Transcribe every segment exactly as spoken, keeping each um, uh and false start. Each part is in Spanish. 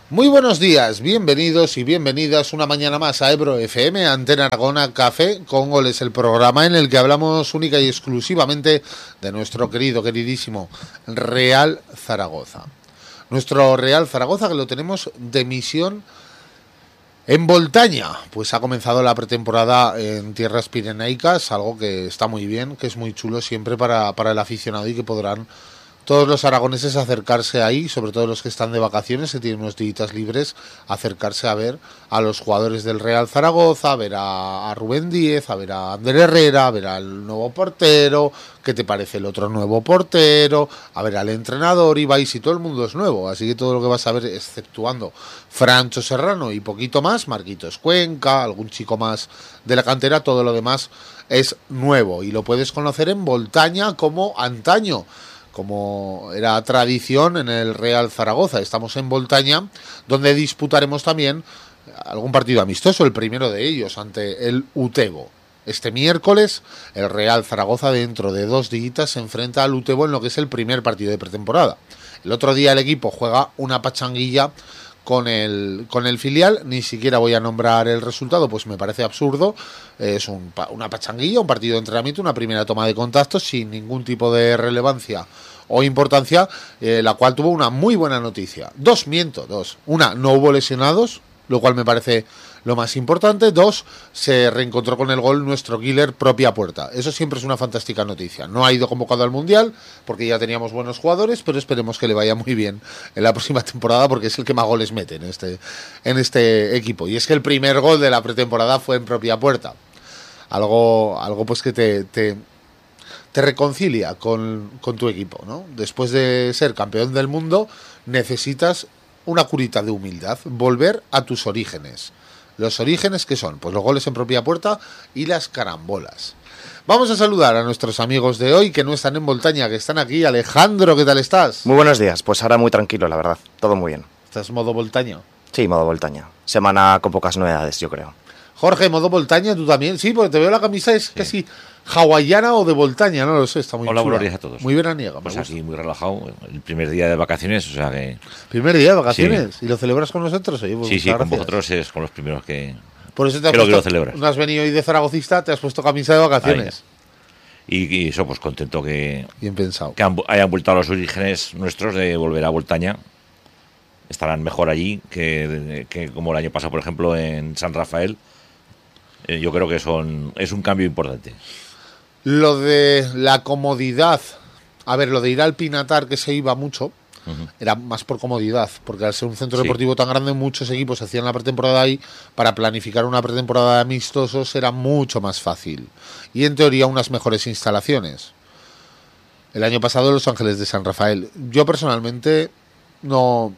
Muy buenos días, bienvenidos y bienvenidas una mañana más a Ebro F M, Antena Aragona, Café con Goles, el programa en el que hablamos única y exclusivamente de nuestro querido, queridísimo Real Zaragoza. Nuestro Real Zaragoza que lo tenemos de misión en Boltaña, pues ha comenzado la pretemporada en tierras pirenaicas, algo que está muy bien, que es muy chulo siempre para, para el aficionado y que podrán todos los aragoneses acercarse ahí, sobre todo los que están de vacaciones, que tienen unos días libres, acercarse a ver a los jugadores del Real Zaragoza, a ver a, a Rubén Díez, a ver a Ander Herrera, a ver al nuevo portero, qué te parece el otro nuevo portero, a ver al entrenador, Ibáis, y todo el mundo es nuevo, así que todo lo que vas a ver, exceptuando Francho Serrano y poquito más, Marquitos Cuenca, algún chico más de la cantera, todo lo demás es nuevo y lo puedes conocer en Boltaña como antaño, como era tradición en el Real Zaragoza. Estamos en Boltaña, donde disputaremos también algún partido amistoso, el primero de ellos ante el Utebo. Este miércoles, el Real Zaragoza, dentro de dos días, se enfrenta al Utebo en lo que es el primer partido de pretemporada. El otro día el equipo juega una pachanguilla con el, con el filial, ni siquiera voy a nombrar el resultado, pues me parece absurdo. Es un, una pachanguilla, un partido de entrenamiento, una primera toma de contactos sin ningún tipo de relevancia o importancia, eh, la cual tuvo una muy buena noticia. Dos, miento, dos. Una, no hubo lesionados, lo cual me parece lo más importante. Dos, se reencontró con el gol nuestro killer propia puerta. Eso siempre es una fantástica noticia. No ha ido convocado al Mundial porque ya teníamos buenos jugadores, pero esperemos que le vaya muy bien en la próxima temporada porque es el que más goles mete en este, en este equipo. Y es que el primer gol de la pretemporada fue en propia puerta. Algo, algo pues que te, te, te reconcilia con, con tu equipo, ¿no? Después de ser campeón del mundo necesitas una curita de humildad, volver a tus orígenes. ¿Los orígenes qué son? Pues los goles en propia puerta y las carambolas. Vamos a saludar a nuestros amigos de hoy que no están en Boltaña, que están aquí. Alejandro, ¿qué tal estás? Muy buenos días, pues ahora muy tranquilo, la verdad, todo muy bien. ¿Estás modo Boltaña? Sí, modo Boltaña. Semana con pocas novedades, yo creo. Jorge, modo Boltaña, ¿tú también? Sí, porque te veo la camisa, es sí. casi hawaiana o de Boltaña, no lo sé, está muy Hola, chula. buenos días a todos. Muy veraniega, pues me aquí muy relajado, el primer día de vacaciones, o sea que... ¿Primer día de vacaciones? Sí. ¿Y lo celebras con nosotros? Oye, pues sí, sí, gracias. Con vosotros es con los primeros que... Por eso te has Creo puesto, que lo celebras. No has venido hoy de zaragocista, te has puesto camisa de vacaciones. Y, y eso, pues contento que... Bien pensado. Que han, hayan vuelto a los orígenes nuestros de volver a Boltaña. Estarán mejor allí que, que como el año pasado, por ejemplo, en San Rafael. Eh, yo creo que son es un cambio importante. Lo de la comodidad, a ver, lo de ir al Pinatar, que se iba mucho, uh-huh. era más por comodidad, porque al ser un centro sí. deportivo tan grande, muchos equipos hacían la pretemporada ahí. Para planificar una pretemporada de amistosos era mucho más fácil y en teoría unas mejores instalaciones. El año pasado Los Ángeles de San Rafael, yo personalmente no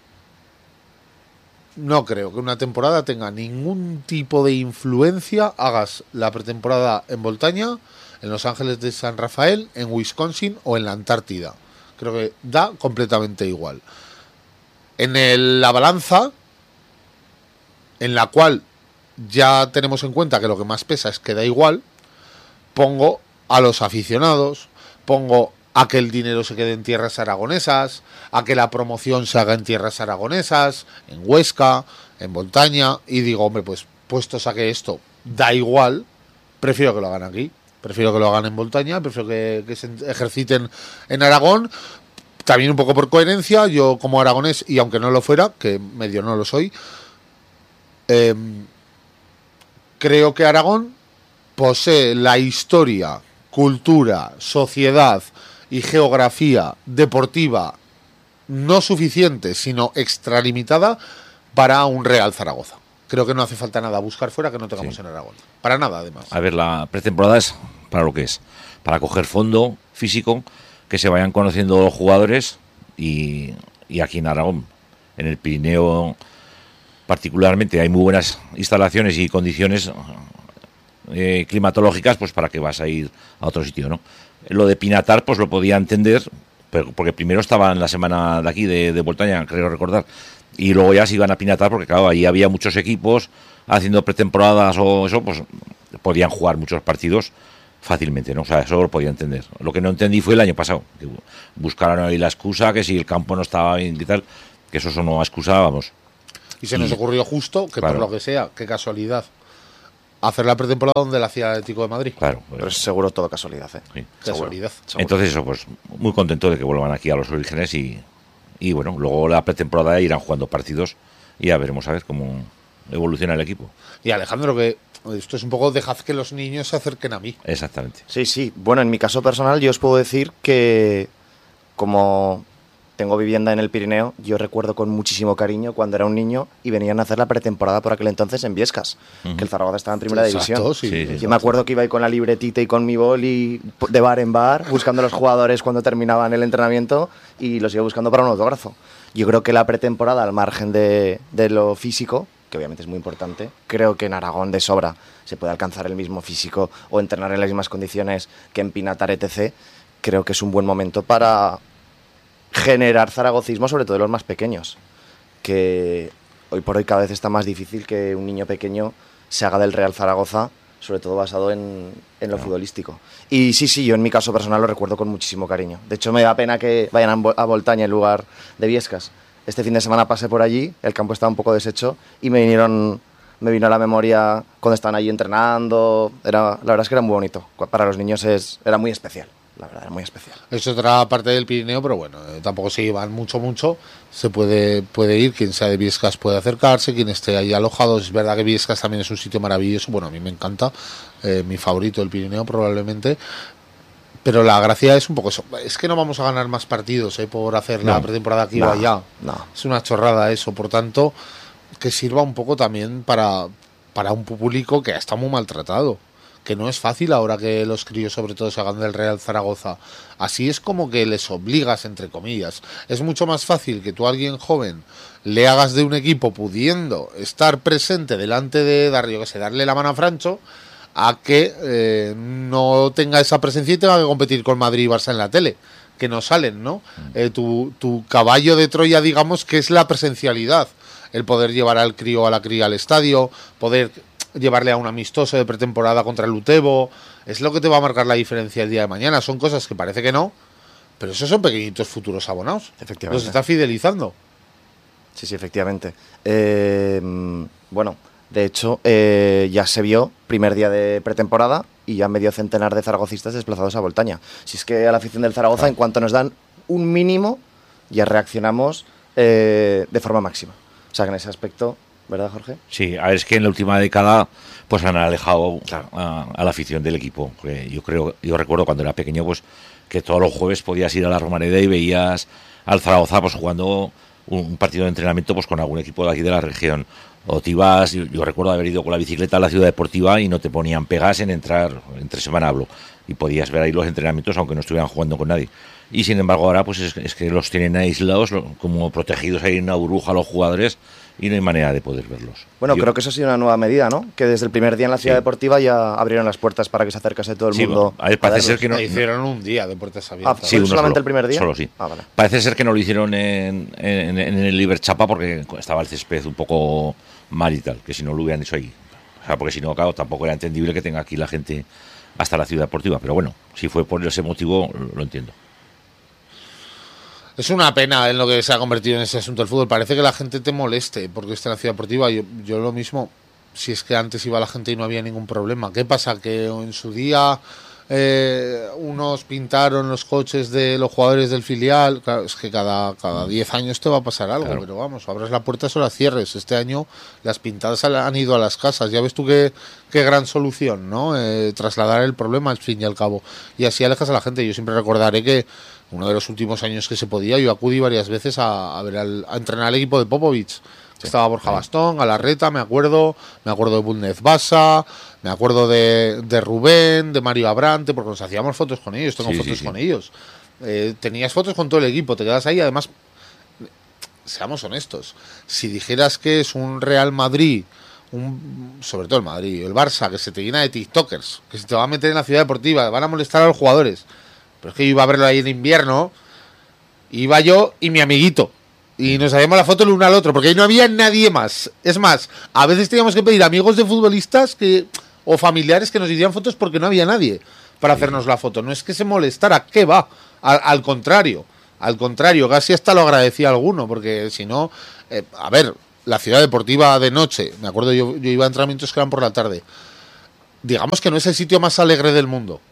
no creo que una temporada tenga ningún tipo de influencia. Hagas la pretemporada en Boltaña, en Los Ángeles de San Rafael, en Wisconsin o en la Antártida. Creo que da completamente igual. En el, la balanza, en la cual ya tenemos en cuenta que lo que más pesa es que da igual, pongo a los aficionados, pongo a que el dinero se quede en tierras aragonesas, a que la promoción se haga en tierras aragonesas, en Huesca, en Boltaña, y digo, hombre, pues puestos a que esto da igual, prefiero que lo hagan aquí. Prefiero que lo hagan en Boltaña, prefiero que, que se ejerciten en Aragón. También un poco por coherencia, yo como aragonés, y aunque no lo fuera, que medio no lo soy, eh, creo que Aragón posee la historia, cultura, sociedad y geografía deportiva no suficiente, sino extralimitada para un Real Zaragoza. Creo que no hace falta nada buscar fuera que no tengamos sí. en Aragón. Para nada, además. A ver, la pretemporada es para lo que es. Para coger fondo físico, que se vayan conociendo los jugadores y, y aquí en Aragón, en el Pirineo particularmente, hay muy buenas instalaciones y condiciones eh, climatológicas pues para que vas a ir a otro sitio, ¿no? Lo de Pinatar pues lo podía entender, pero porque primero estaba en la semana de aquí, de, de Boltaña, creo recordar, y luego ya se iban a Pinatar porque claro, ahí había muchos equipos haciendo pretemporadas o eso, pues podían jugar muchos partidos fácilmente, ¿no? O sea, eso lo podía entender. Lo que no entendí fue el año pasado, que buscaron ahí la excusa, que si el campo no estaba bien y tal, que eso sonó a excusa, vamos. Y se Y- nos ocurrió justo, que claro. por lo que sea, qué casualidad, hacer la pretemporada donde la hacía el Atlético de Madrid. Claro. Pero es seguro todo casualidad, ¿eh? Sí. Casualidad. Seguro. Entonces eso, pues muy contento de que vuelvan aquí a los orígenes y, y bueno, luego la pretemporada irán jugando partidos y ya veremos a ver cómo evoluciona el equipo. Y Alejandro, que esto es un poco, dejad que los niños se acerquen a mí. Exactamente. Sí, sí. Bueno, en mi caso personal yo os puedo decir que como tengo vivienda en el Pirineo, yo recuerdo con muchísimo cariño cuando era un niño y venían a hacer la pretemporada por aquel entonces en Viescas, Ujú. que el Zaragoza estaba en primera Exacto, división. sí, Sí, sí. exacto. Yo me acuerdo que iba ahí con la libretita y con mi boli de bar en bar, buscando a los jugadores cuando terminaban el entrenamiento y los iba buscando para un autógrafo. Yo creo que la pretemporada, al margen de, de lo físico, que obviamente es muy importante, creo que en Aragón de sobra se puede alcanzar el mismo físico o entrenar en las mismas condiciones que en Pinatar, etcétera. Creo que es un buen momento para generar zaragocismo, sobre todo de los más pequeños, que hoy por hoy cada vez está más difícil que un niño pequeño se haga del Real Zaragoza, sobre todo basado en, en lo Claro. futbolístico. Y sí, sí, yo en mi caso personal lo recuerdo con muchísimo cariño. De hecho, me da pena que vayan a, Vo- a Voltaña en lugar de Viescas. Este fin de semana pasé por allí, el campo estaba un poco deshecho y me vinieron, me vino a la memoria cuando estaban allí entrenando. Era, la verdad es que era muy bonito. Para los niños es, era muy especial. La verdad, era muy especial. Es otra parte del Pirineo, pero bueno, eh, tampoco se llevan mucho, mucho. Se puede, puede ir, quien sea de Viescas puede acercarse, quien esté ahí alojado. Es verdad que Viescas también es un sitio maravilloso. Bueno, a mí me encanta, eh, mi favorito del Pirineo probablemente. Pero la gracia es un poco eso. Es que no vamos a ganar más partidos eh, por hacer la No, pretemporada aquí no, o allá. no. Es una chorrada eso. Por tanto, que sirva un poco también para, para un público que está muy maltratado. Que no es fácil ahora que los críos sobre todo se hagan del Real Zaragoza. Así es como que les obligas, entre comillas. Es mucho más fácil que tú a alguien joven le hagas de un equipo pudiendo estar presente delante de Darío, que se darle la mano a Francho, a que eh, no tenga esa presencia y tenga que competir con Madrid y Barça en la tele, que no salen, ¿no? Eh, tu, tu caballo de Troya, digamos, que es la presencialidad, el poder llevar al crío o a la cría al estadio, poder llevarle a un amistoso de pretemporada contra el Utebo, es lo que te va a marcar la diferencia el día de mañana. Son cosas que parece que no, pero esos son pequeñitos futuros abonados. Efectivamente. Los está fidelizando. Sí, sí, efectivamente. Eh, bueno, de hecho, eh, ya se vio primer día de pretemporada y ya medio centenar de zaragocistas desplazados a Voltaña. Si es que a la afición del Zaragoza, en cuanto nos dan un mínimo, ya reaccionamos eh, de forma máxima. O sea que en ese aspecto, ¿verdad, Jorge? Sí, a ver, es que en la última década pues han alejado a, a la afición del equipo. Porque yo creo, yo recuerdo cuando era pequeño pues que todos los jueves podías ir a la Romareda y veías al Zaragoza pues jugando un, un partido de entrenamiento pues con algún equipo de aquí de la región. O te ibas, yo, yo recuerdo haber ido con la bicicleta a la ciudad deportiva y no te ponían pegas en entrar, entre semana hablo, y podías ver ahí los entrenamientos aunque no estuvieran jugando con nadie. Y sin embargo ahora pues es, es que los tienen aislados, lo- como protegidos ahí en una burbuja los jugadores y no hay manera de poder verlos. Bueno, Yo- creo que eso ha sido una nueva medida, ¿no? Que desde el primer día en la ciudad Sí. deportiva ya abrieron las puertas para que se acercase todo el Sí, mundo. a ver, parece ser verlos. que no- E hicieron un día de puertas Ah, abiertas. ¿fue uno solamente solo, el primer día? Solo sí. Ah, vale. Parece ser que no lo hicieron en, en, en el Liberchapa porque estaba el césped un poco mal y tal, que si no lo hubieran hecho ahí. O sea, porque si no, claro, tampoco era entendible que tenga aquí la gente hasta la ciudad deportiva. Pero bueno, si fue por ese motivo, lo, lo entiendo. Es una pena en lo que se ha convertido en ese asunto del fútbol. Parece que la gente te moleste porque esté en la ciudad deportiva. Yo, yo lo mismo, si es que antes iba la gente y no había ningún problema. ¿Qué pasa? Que en su día eh, unos pintaron los coches de los jugadores del filial. Claro, es que cada cada diez años te va a pasar algo, Claro. pero vamos, abres la puerta o la cierres. Este año las pintadas han ido a las casas. Ya ves tú qué, qué gran solución, ¿no? Eh, trasladar el problema al fin y al cabo. Y así alejas a la gente. Yo siempre recordaré que uno de los últimos años que se podía, yo acudí varias veces a, a ver al, a entrenar al equipo de Popovich. Estaba Borja Bastón, Galarreta, me acuerdo, me acuerdo de Bulnez Basa, me acuerdo de, de Rubén, de Mario Abrante, porque nos hacíamos fotos con ellos, tengo Sí, fotos sí, sí. con ellos. Eh, tenías fotos con todo el equipo, te quedas ahí, además, seamos honestos, si dijeras que es un Real Madrid, un, sobre todo el Madrid, el Barça, que se te llena de TikTokers, que se te va a meter en la ciudad deportiva, van a molestar a los jugadores, pero es que yo iba a verlo ahí en invierno, iba yo y mi amiguito. Y nos hacíamos la foto el uno al otro, porque ahí no había nadie más. Es más, a veces teníamos que pedir amigos de futbolistas que o familiares que nos hicieran fotos porque no había nadie para hacernos la foto. No es que se molestara, ¿qué va? Al, al contrario, al contrario, casi hasta lo agradecía a alguno, porque si no, eh, a ver, la ciudad deportiva de noche, me acuerdo yo, yo iba a entrenamientos que eran por la tarde, digamos que no es el sitio más alegre del mundo.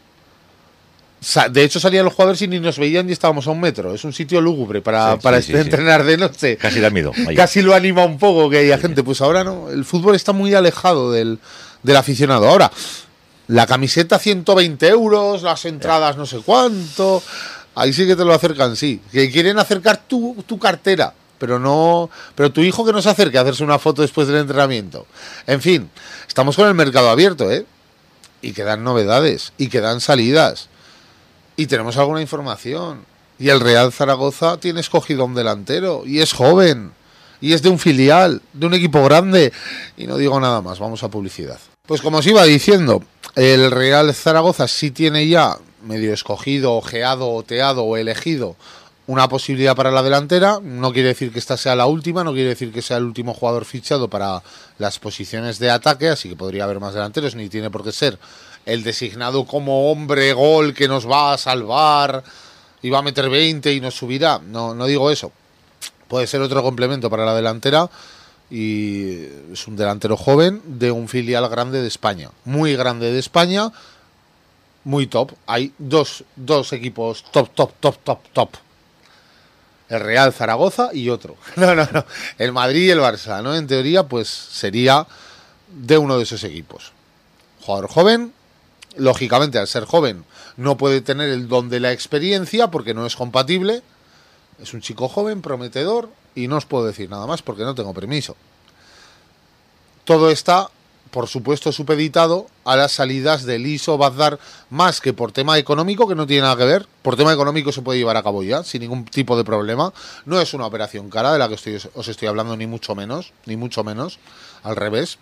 De hecho salían los jugadores y ni nos veían y estábamos a un metro. Es un sitio lúgubre para, sí, para sí, este sí, entrenar sí. de noche. Casi da miedo. Ahí. Casi lo anima un poco que haya sí, gente. sí. Pues ahora no, el fútbol está muy alejado del, del aficionado. Ahora, la camiseta ciento veinte euros, las entradas no sé cuánto, ahí sí que te lo acercan, sí. Que quieren acercar tu, tu cartera, pero no, pero tu hijo que no se acerque a hacerse una foto después del entrenamiento. En fin, estamos con el mercado abierto, ¿eh? Y quedan novedades, y quedan salidas. Y tenemos alguna información. Y el Real Zaragoza tiene escogido a un delantero. Y es joven. Y es de un filial, de un equipo grande. Y no digo nada más, vamos a publicidad. Pues como os iba diciendo, el Real Zaragoza sí tiene ya medio escogido, ojeado, oteado o elegido una posibilidad para la delantera. No quiere decir que esta sea la última, no quiere decir que sea el último jugador fichado para las posiciones de ataque, así que podría haber más delanteros, ni tiene por qué ser el designado como hombre gol que nos va a salvar y va a meter veinte y nos subirá. No, no digo eso. Puede ser otro complemento para la delantera y es un delantero joven de un filial grande de España. Muy grande de España, muy top. Hay dos, dos equipos top, top, top, top, top. El Real Zaragoza y otro. No, no, no. El Madrid y el Barça, ¿no? En teoría, pues sería de uno de esos equipos. Jugador joven. Lógicamente, al ser joven, no puede tener el don de la experiencia porque no es compatible. Es un chico joven, prometedor, y no os puedo decir nada más porque no tengo permiso. Todo está, por supuesto, supeditado a las salidas de Liso Bazdar, más que por tema económico, que no tiene nada que ver. Por tema económico se puede llevar a cabo ya, sin ningún tipo de problema. No es una operación cara de la que estoy, os estoy hablando, ni mucho menos, ni mucho menos, al revés.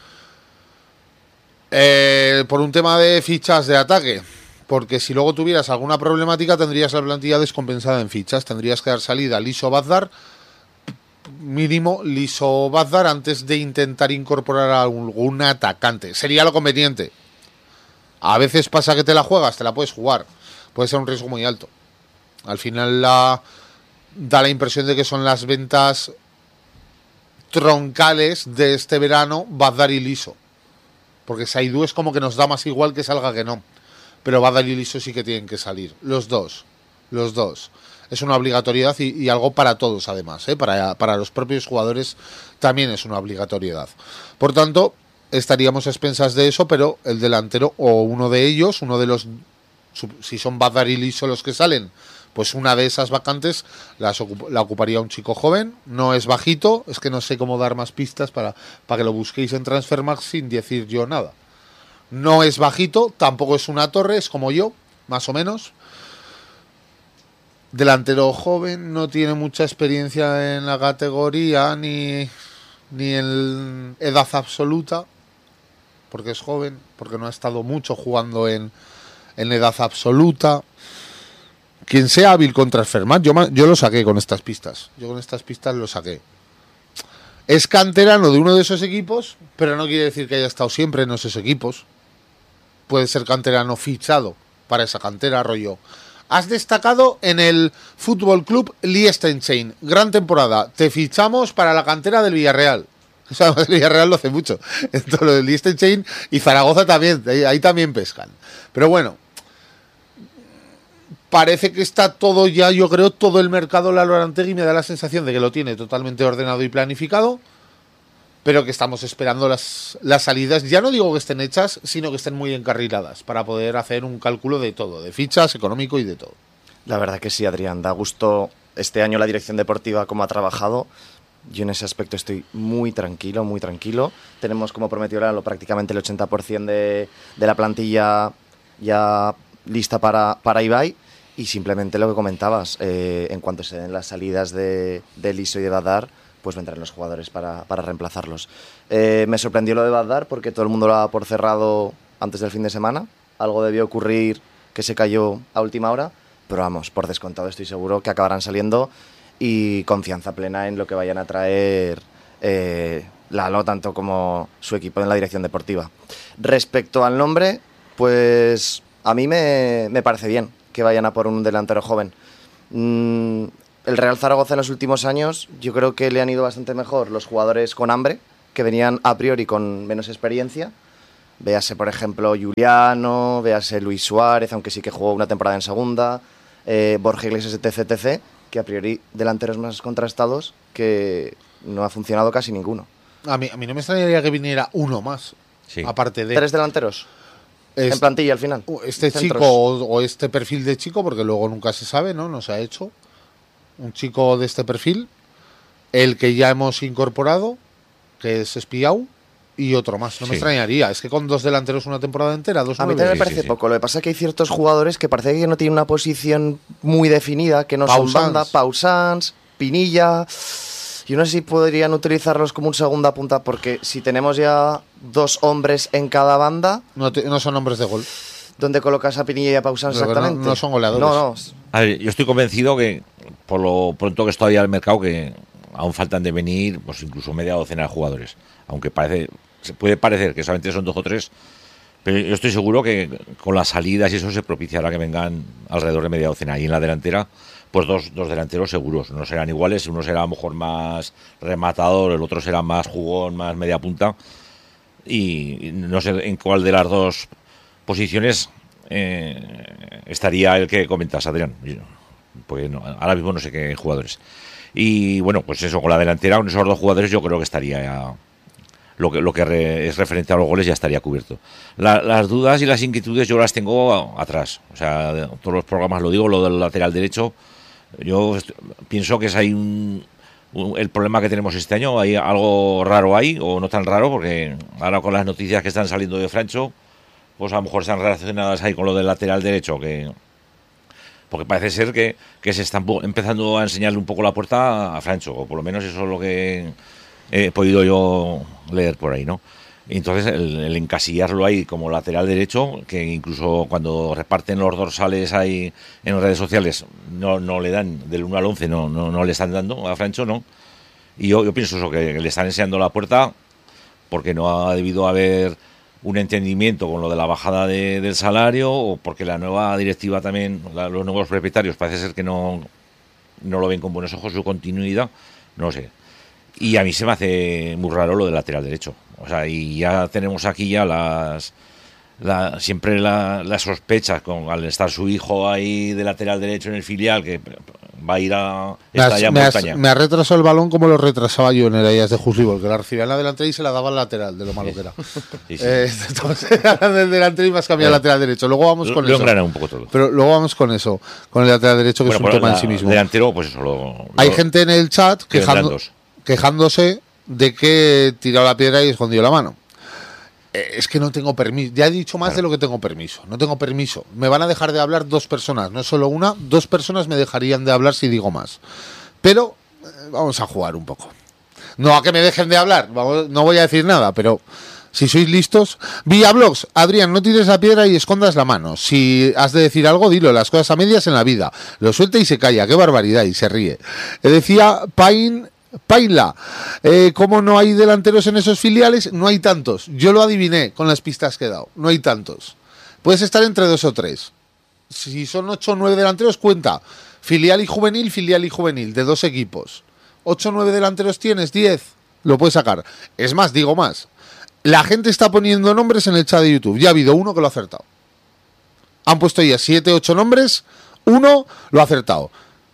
Eh, por un tema de fichas de ataque, porque si luego tuvieras alguna problemática tendrías la plantilla descompensada en fichas, tendrías que dar salida a Liso Bazdar, mínimo Liso Bazdar, antes de intentar incorporar a algún atacante. Sería lo conveniente. A veces pasa que te la juegas, te la puedes jugar, puede ser un riesgo muy alto. Al final la, da la impresión de que son las ventas troncales de este verano Bazdar y Liso. Porque Saidú es como que nos da más igual que salga que no. Pero Bazdar y Liso sí que tienen que salir. Los dos. Los dos. Es una obligatoriedad y, y algo para todos además. ¿eh? Para, para los propios jugadores también es una obligatoriedad. Por tanto, estaríamos a expensas de eso, pero el delantero o uno de ellos, uno de los... Si son Bazdar y Liso los que salen, pues una de esas vacantes las ocup- la ocuparía un chico joven. No es bajito, es que no sé cómo dar más pistas para, para que lo busquéis en Transfermarkt sin decir yo nada. No es bajito, tampoco es una torre, es como yo, más o menos. Delantero joven, no tiene mucha experiencia en la categoría ni, ni en edad absoluta, porque es joven, porque no ha estado mucho jugando en, en edad absoluta. Quien sea hábil con Transfermarkt, yo, yo lo saqué con estas pistas. Yo con estas pistas lo saqué. Es canterano de uno de esos equipos, pero no quiere decir que haya estado siempre en esos equipos. Puede ser canterano fichado para esa cantera, rollo. Has destacado en el Fútbol Club Liechtenstein. Gran temporada. Te fichamos para la cantera del Villarreal. O sea, el Villarreal lo hace mucho. Entonces, lo del Liechtenstein y Zaragoza también. Ahí, ahí también pescan. Pero bueno. Parece que está todo ya, yo creo, todo el mercado Lalo Arantegui me da la sensación de que lo tiene totalmente ordenado y planificado, pero que estamos esperando las, las salidas, ya no digo que estén hechas, sino que estén muy encarriladas, para poder hacer un cálculo de todo, de fichas, económico y de todo. La verdad que sí, Adrián, da gusto este año la dirección deportiva cómo ha trabajado. Yo en ese aspecto estoy muy tranquilo, muy tranquilo. Tenemos, como prometió Lalo, prácticamente el ochenta por ciento de, de la plantilla ya lista para, para Ibai. Y simplemente lo que comentabas, eh, en cuanto se den las salidas de, de Liso y de Bazdar, pues vendrán los jugadores para, para reemplazarlos. Eh, me sorprendió lo de Bazdar porque todo el mundo lo daba por cerrado antes del fin de semana. Algo debió ocurrir que se cayó a última hora, pero vamos, por descontado estoy seguro que acabarán saliendo y confianza plena en lo que vayan a traer eh, Lalo, tanto como su equipo en la dirección deportiva. Respecto al nombre, pues a mí me, me parece bien que vayan a por un delantero joven. Mm, el Real Zaragoza en los últimos años, yo creo que le han ido bastante mejor los jugadores con hambre, que venían a priori con menos experiencia. Véase, por ejemplo, Juliano, véase Luis Suárez, aunque sí que jugó una temporada en segunda, eh, Borja Iglesias, etc, etc, que a priori delanteros más contrastados que no ha funcionado casi ninguno. A mí, a mí no me extrañaría que viniera uno más, sí. aparte de... ¿Tres delanteros? Es, en plantilla al final. Este Centros. chico o, o este perfil de chico, porque luego nunca se sabe, ¿no? No se ha hecho. Un chico de este perfil, el que ya hemos incorporado, que es Espiau, y otro más. No sí. me extrañaría. Es que con dos delanteros una temporada entera, dos A mí también me parece sí, sí, poco. Sí. Lo que pasa es que hay ciertos jugadores que parece que no tienen una posición muy definida, que no Pau son Sans. banda. Pau Sans, Pinilla... Yo no sé si podrían utilizarlos como un segunda punta, porque si tenemos ya dos hombres en cada banda... No, te, no son hombres de gol. ¿Dónde colocas a Pinilla y a Pau Sans exactamente? No, no son goleadores. No, no. A ver, yo estoy convencido que, por lo pronto que estoy al mercado, que aún faltan de venir pues incluso media docena de jugadores. Aunque parece se puede parecer que solamente son dos o tres, pero yo estoy seguro que con las salidas y eso se propiciará que vengan alrededor de media docena. Y en la delantera... pues dos, dos delanteros seguros, no serán iguales, uno será a lo mejor más rematador, el otro será más jugón, más media punta, y no sé en cuál de las dos posiciones eh, estaría el que comentas, Adrián, pues no, ahora mismo no sé qué jugadores. Y bueno, pues eso, con la delantera, con esos dos jugadores yo creo que estaría ya, lo que, lo que re, es referente a los goles ya estaría cubierto. La, las dudas y las inquietudes yo las tengo atrás, o sea, todos los programas lo digo, lo del lateral derecho. Yo pienso que es ahí un, un, el problema que tenemos este año. Hay algo raro ahí, o no tan raro, porque ahora con las noticias que están saliendo de Francho, pues a lo mejor están relacionadas ahí con lo del lateral derecho, que porque parece ser que, que se está empezando a enseñarle un poco la puerta a Francho, o por lo menos eso es lo que he podido yo leer por ahí, ¿no? Entonces el, el encasillarlo ahí como lateral derecho, que incluso cuando reparten los dorsales ahí en redes sociales no, no le dan del uno al once, no, no, no le están dando a Francho, ¿no? Y yo, yo pienso eso, que le están enseñando la puerta porque no ha debido haber un entendimiento con lo de la bajada de, del salario, o porque la nueva directiva también, la, los nuevos propietarios parece ser que no, no lo ven con buenos ojos su continuidad, no sé. Y a mí se me hace muy raro lo del lateral derecho. O sea, y ya tenemos aquí ya las... La, siempre las la sospechas con al estar su hijo ahí de lateral derecho en el filial, que va a ir a esta ya montaña. Me ha retrasado el balón como lo retrasaba yo en el Ayas de Jusibol, que la recibía en la delantera y se la daba al lateral, de lo malo que era. Sí, sí. Eh, entonces era del delantero y vas a cambiar al lateral derecho. Luego vamos con lo, eso. Lo un poco todo. Pero luego vamos con eso, con el lateral derecho, que bueno, es un tema la, en sí mismo. Delantero, pues eso. Lo, lo, Hay gente en el chat quejando, quejándose de que tiró la piedra y escondió la mano. Es que no tengo permiso. Ya he dicho más claro. de lo que tengo permiso. No tengo permiso. Me van a dejar de hablar dos personas, no solo una. Dos personas me dejarían de hablar si digo más. Pero eh, vamos a jugar un poco. No a que me dejen de hablar. Vamos, no voy a decir nada, pero si sois listos. Villablogs, Adrián, no tires la piedra y escondas la mano. Si has de decir algo, dilo. Las cosas a medias en la vida. Lo suelta y se calla. Qué barbaridad. Y se ríe. Le decía Pain... Paila, eh, ¿cómo no hay delanteros en esos filiales? No hay tantos. Yo lo adiviné con las pistas que he dado. No hay tantos. Puedes estar entre dos o tres. Si son ocho o nueve delanteros, cuenta. Filial y juvenil, filial y juvenil, de dos equipos. Ocho o nueve delanteros tienes, diez. Lo puedes sacar. Es más, digo más. La gente está poniendo nombres en el chat de YouTube. Ya ha habido uno que lo ha acertado. Han puesto ya siete, ocho nombres. Uno lo ha acertado.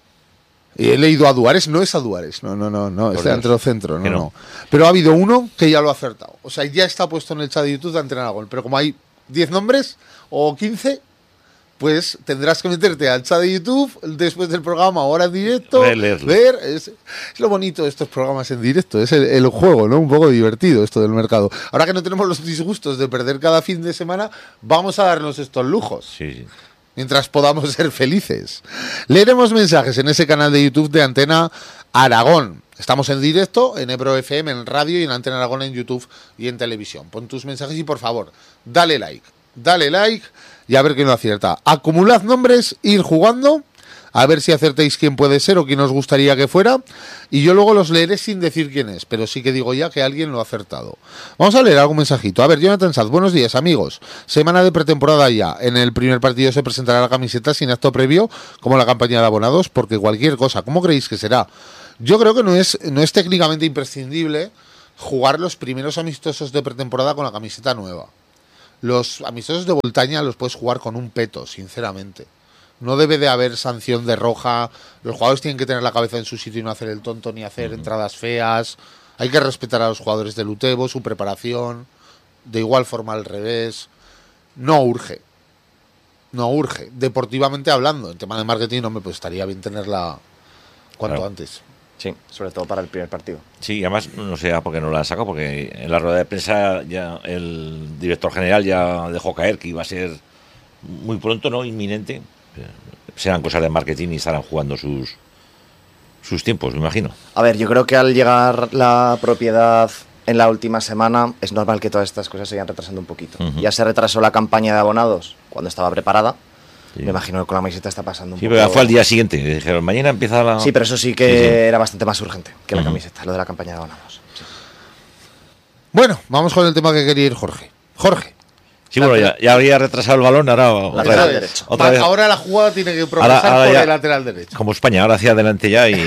Y he leído a Duares, no es a Duares, no, no, no, no, es delantero centro, no, no, no. Pero ha habido uno que ya lo ha acertado. O sea, ya está puesto en el chat de YouTube de Antena Aragón. Pero como hay diez nombres o quince, pues tendrás que meterte al chat de YouTube después del programa, ahora en directo, Leerlo. ver. Es, es lo bonito de estos programas en directo, es el, el juego, ¿no? Un poco divertido esto del mercado. Ahora que no tenemos los disgustos de perder cada fin de semana, vamos a darnos estos lujos. Sí, sí. Mientras podamos ser felices. Leeremos mensajes en ese canal de YouTube de Antena Aragón. Estamos en directo en Ebro F M, en radio, y en Antena Aragón en YouTube y en televisión. Pon tus mensajes y por favor, dale like. Dale like y a ver quién lo acierta. Acumulad nombres, ir jugando A ver si acertáis quién puede ser o quién os gustaría que fuera. Y yo luego los leeré sin decir quién es, pero sí que digo ya que alguien lo ha acertado. Vamos a leer algún mensajito. A ver, Jonathan Saz, buenos días, amigos. Semana de pretemporada ya. En el primer partido se presentará la camiseta sin acto previo, como la campaña de abonados, porque cualquier cosa. ¿Cómo creéis que será? Yo creo que no es, no es técnicamente imprescindible jugar los primeros amistosos de pretemporada con la camiseta nueva. Los amistosos de Voltaña los puedes jugar con un peto, sinceramente. No debe de haber sanción de roja. Los jugadores tienen que tener la cabeza en su sitio y no hacer el tonto ni hacer uh-huh. entradas feas. Hay que respetar a los jugadores del Utebo, su preparación. De igual forma al revés. No urge. No urge. Deportivamente hablando, en tema de marketing, hombre, pues estaría bien tenerla cuanto claro. antes. Sí, sobre todo para el primer partido. Sí, además, no sé por qué no la han sacado, porque en la rueda de prensa ya el director general ya dejó caer que iba a ser muy pronto, ¿no? Inminente. Serán cosas de marketing y estarán jugando sus sus tiempos, me imagino. A ver, yo creo que al llegar la propiedad en la última semana es normal que todas estas cosas se vayan retrasando un poquito. Uh-huh. Ya se retrasó la campaña de abonados cuando estaba preparada. Sí. Me imagino que con la camiseta está pasando un sí, poco. Sí, pero fue al día siguiente. Dijeron, mañana empieza la... Sí, pero eso sí que sí, sí. era bastante más urgente que la uh-huh. camiseta, lo de la campaña de abonados. Sí. Bueno, vamos con el tema que quería ir Jorge. Jorge. Sí, bueno, ya, ya habría retrasado el balón, ahora otra vez, derecho. Otra vez. Ahora la jugada tiene que progresar ahora, ahora por ya, el lateral derecho. Como España, ahora hacia adelante ya y...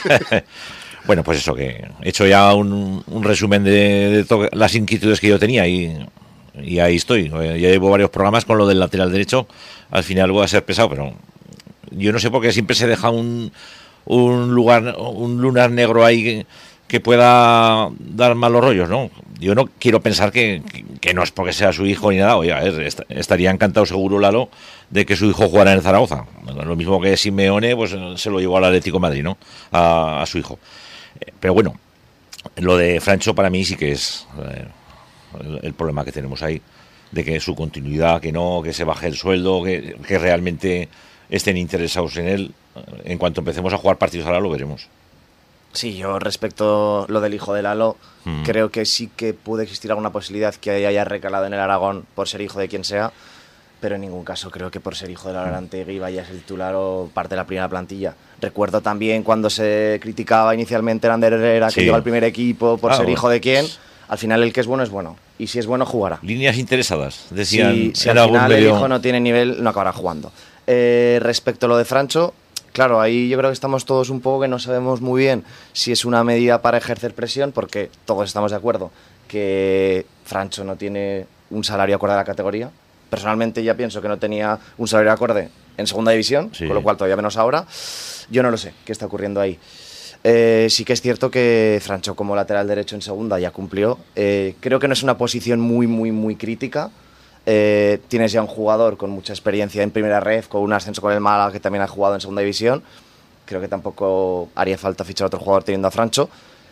Bueno, pues eso, que he hecho ya un, un resumen de, de to- las inquietudes que yo tenía y, y ahí estoy. Ya llevo varios programas con lo del lateral derecho. Al final voy a ser pesado, pero yo no sé por qué siempre se deja un, un lugar, un lunar negro ahí que, que pueda dar malos rollos, ¿no? Yo no quiero pensar que, que, que no es porque sea su hijo ni nada. Oye, a ver, est- estaría encantado seguro Lalo de que su hijo jugara en el Zaragoza. Lo mismo que Simeone, pues se lo llevó al Atlético de Madrid, ¿no? A, a su hijo. Pero bueno, lo de Francho para mí sí que es eh, el, el problema que tenemos ahí, de que su continuidad, que no, que se baje el sueldo, que, que realmente estén interesados en él. En cuanto empecemos a jugar partidos ahora lo veremos. Sí, yo respecto a lo del hijo de Lalo, mm. creo que sí que puede existir alguna posibilidad que haya recalado en el Aragón por ser hijo de quien sea, pero en ningún caso creo que por ser hijo de Lalo Arantegui vaya a ser titular o parte de la primera plantilla. Recuerdo también cuando se criticaba inicialmente a Ander Herrera, que sí. llegó al primer equipo por ah, ser bueno. hijo de quién. Al final el que es bueno es bueno, y si es bueno jugará. Líneas interesadas, decían. Si, si al final medio... el hijo no tiene nivel, no acabará jugando. Eh, respecto a lo de Francho, claro, ahí yo creo que estamos todos un poco que no sabemos muy bien si es una medida para ejercer presión, porque todos estamos de acuerdo que Francho no tiene un salario acorde a la categoría. Personalmente ya pienso que no tenía un salario acorde en segunda división, sí. con lo cual todavía menos ahora. Yo no lo sé qué está ocurriendo ahí. Eh, sí que es cierto que Francho como lateral derecho en segunda ya cumplió. Eh, creo que no es una posición muy, muy, muy crítica. Eh, tienes ya un jugador con mucha experiencia en primera ref, con un ascenso con el Málaga que también ha jugado en segunda división. Creo que tampoco haría falta fichar a otro jugador teniendo a Francho.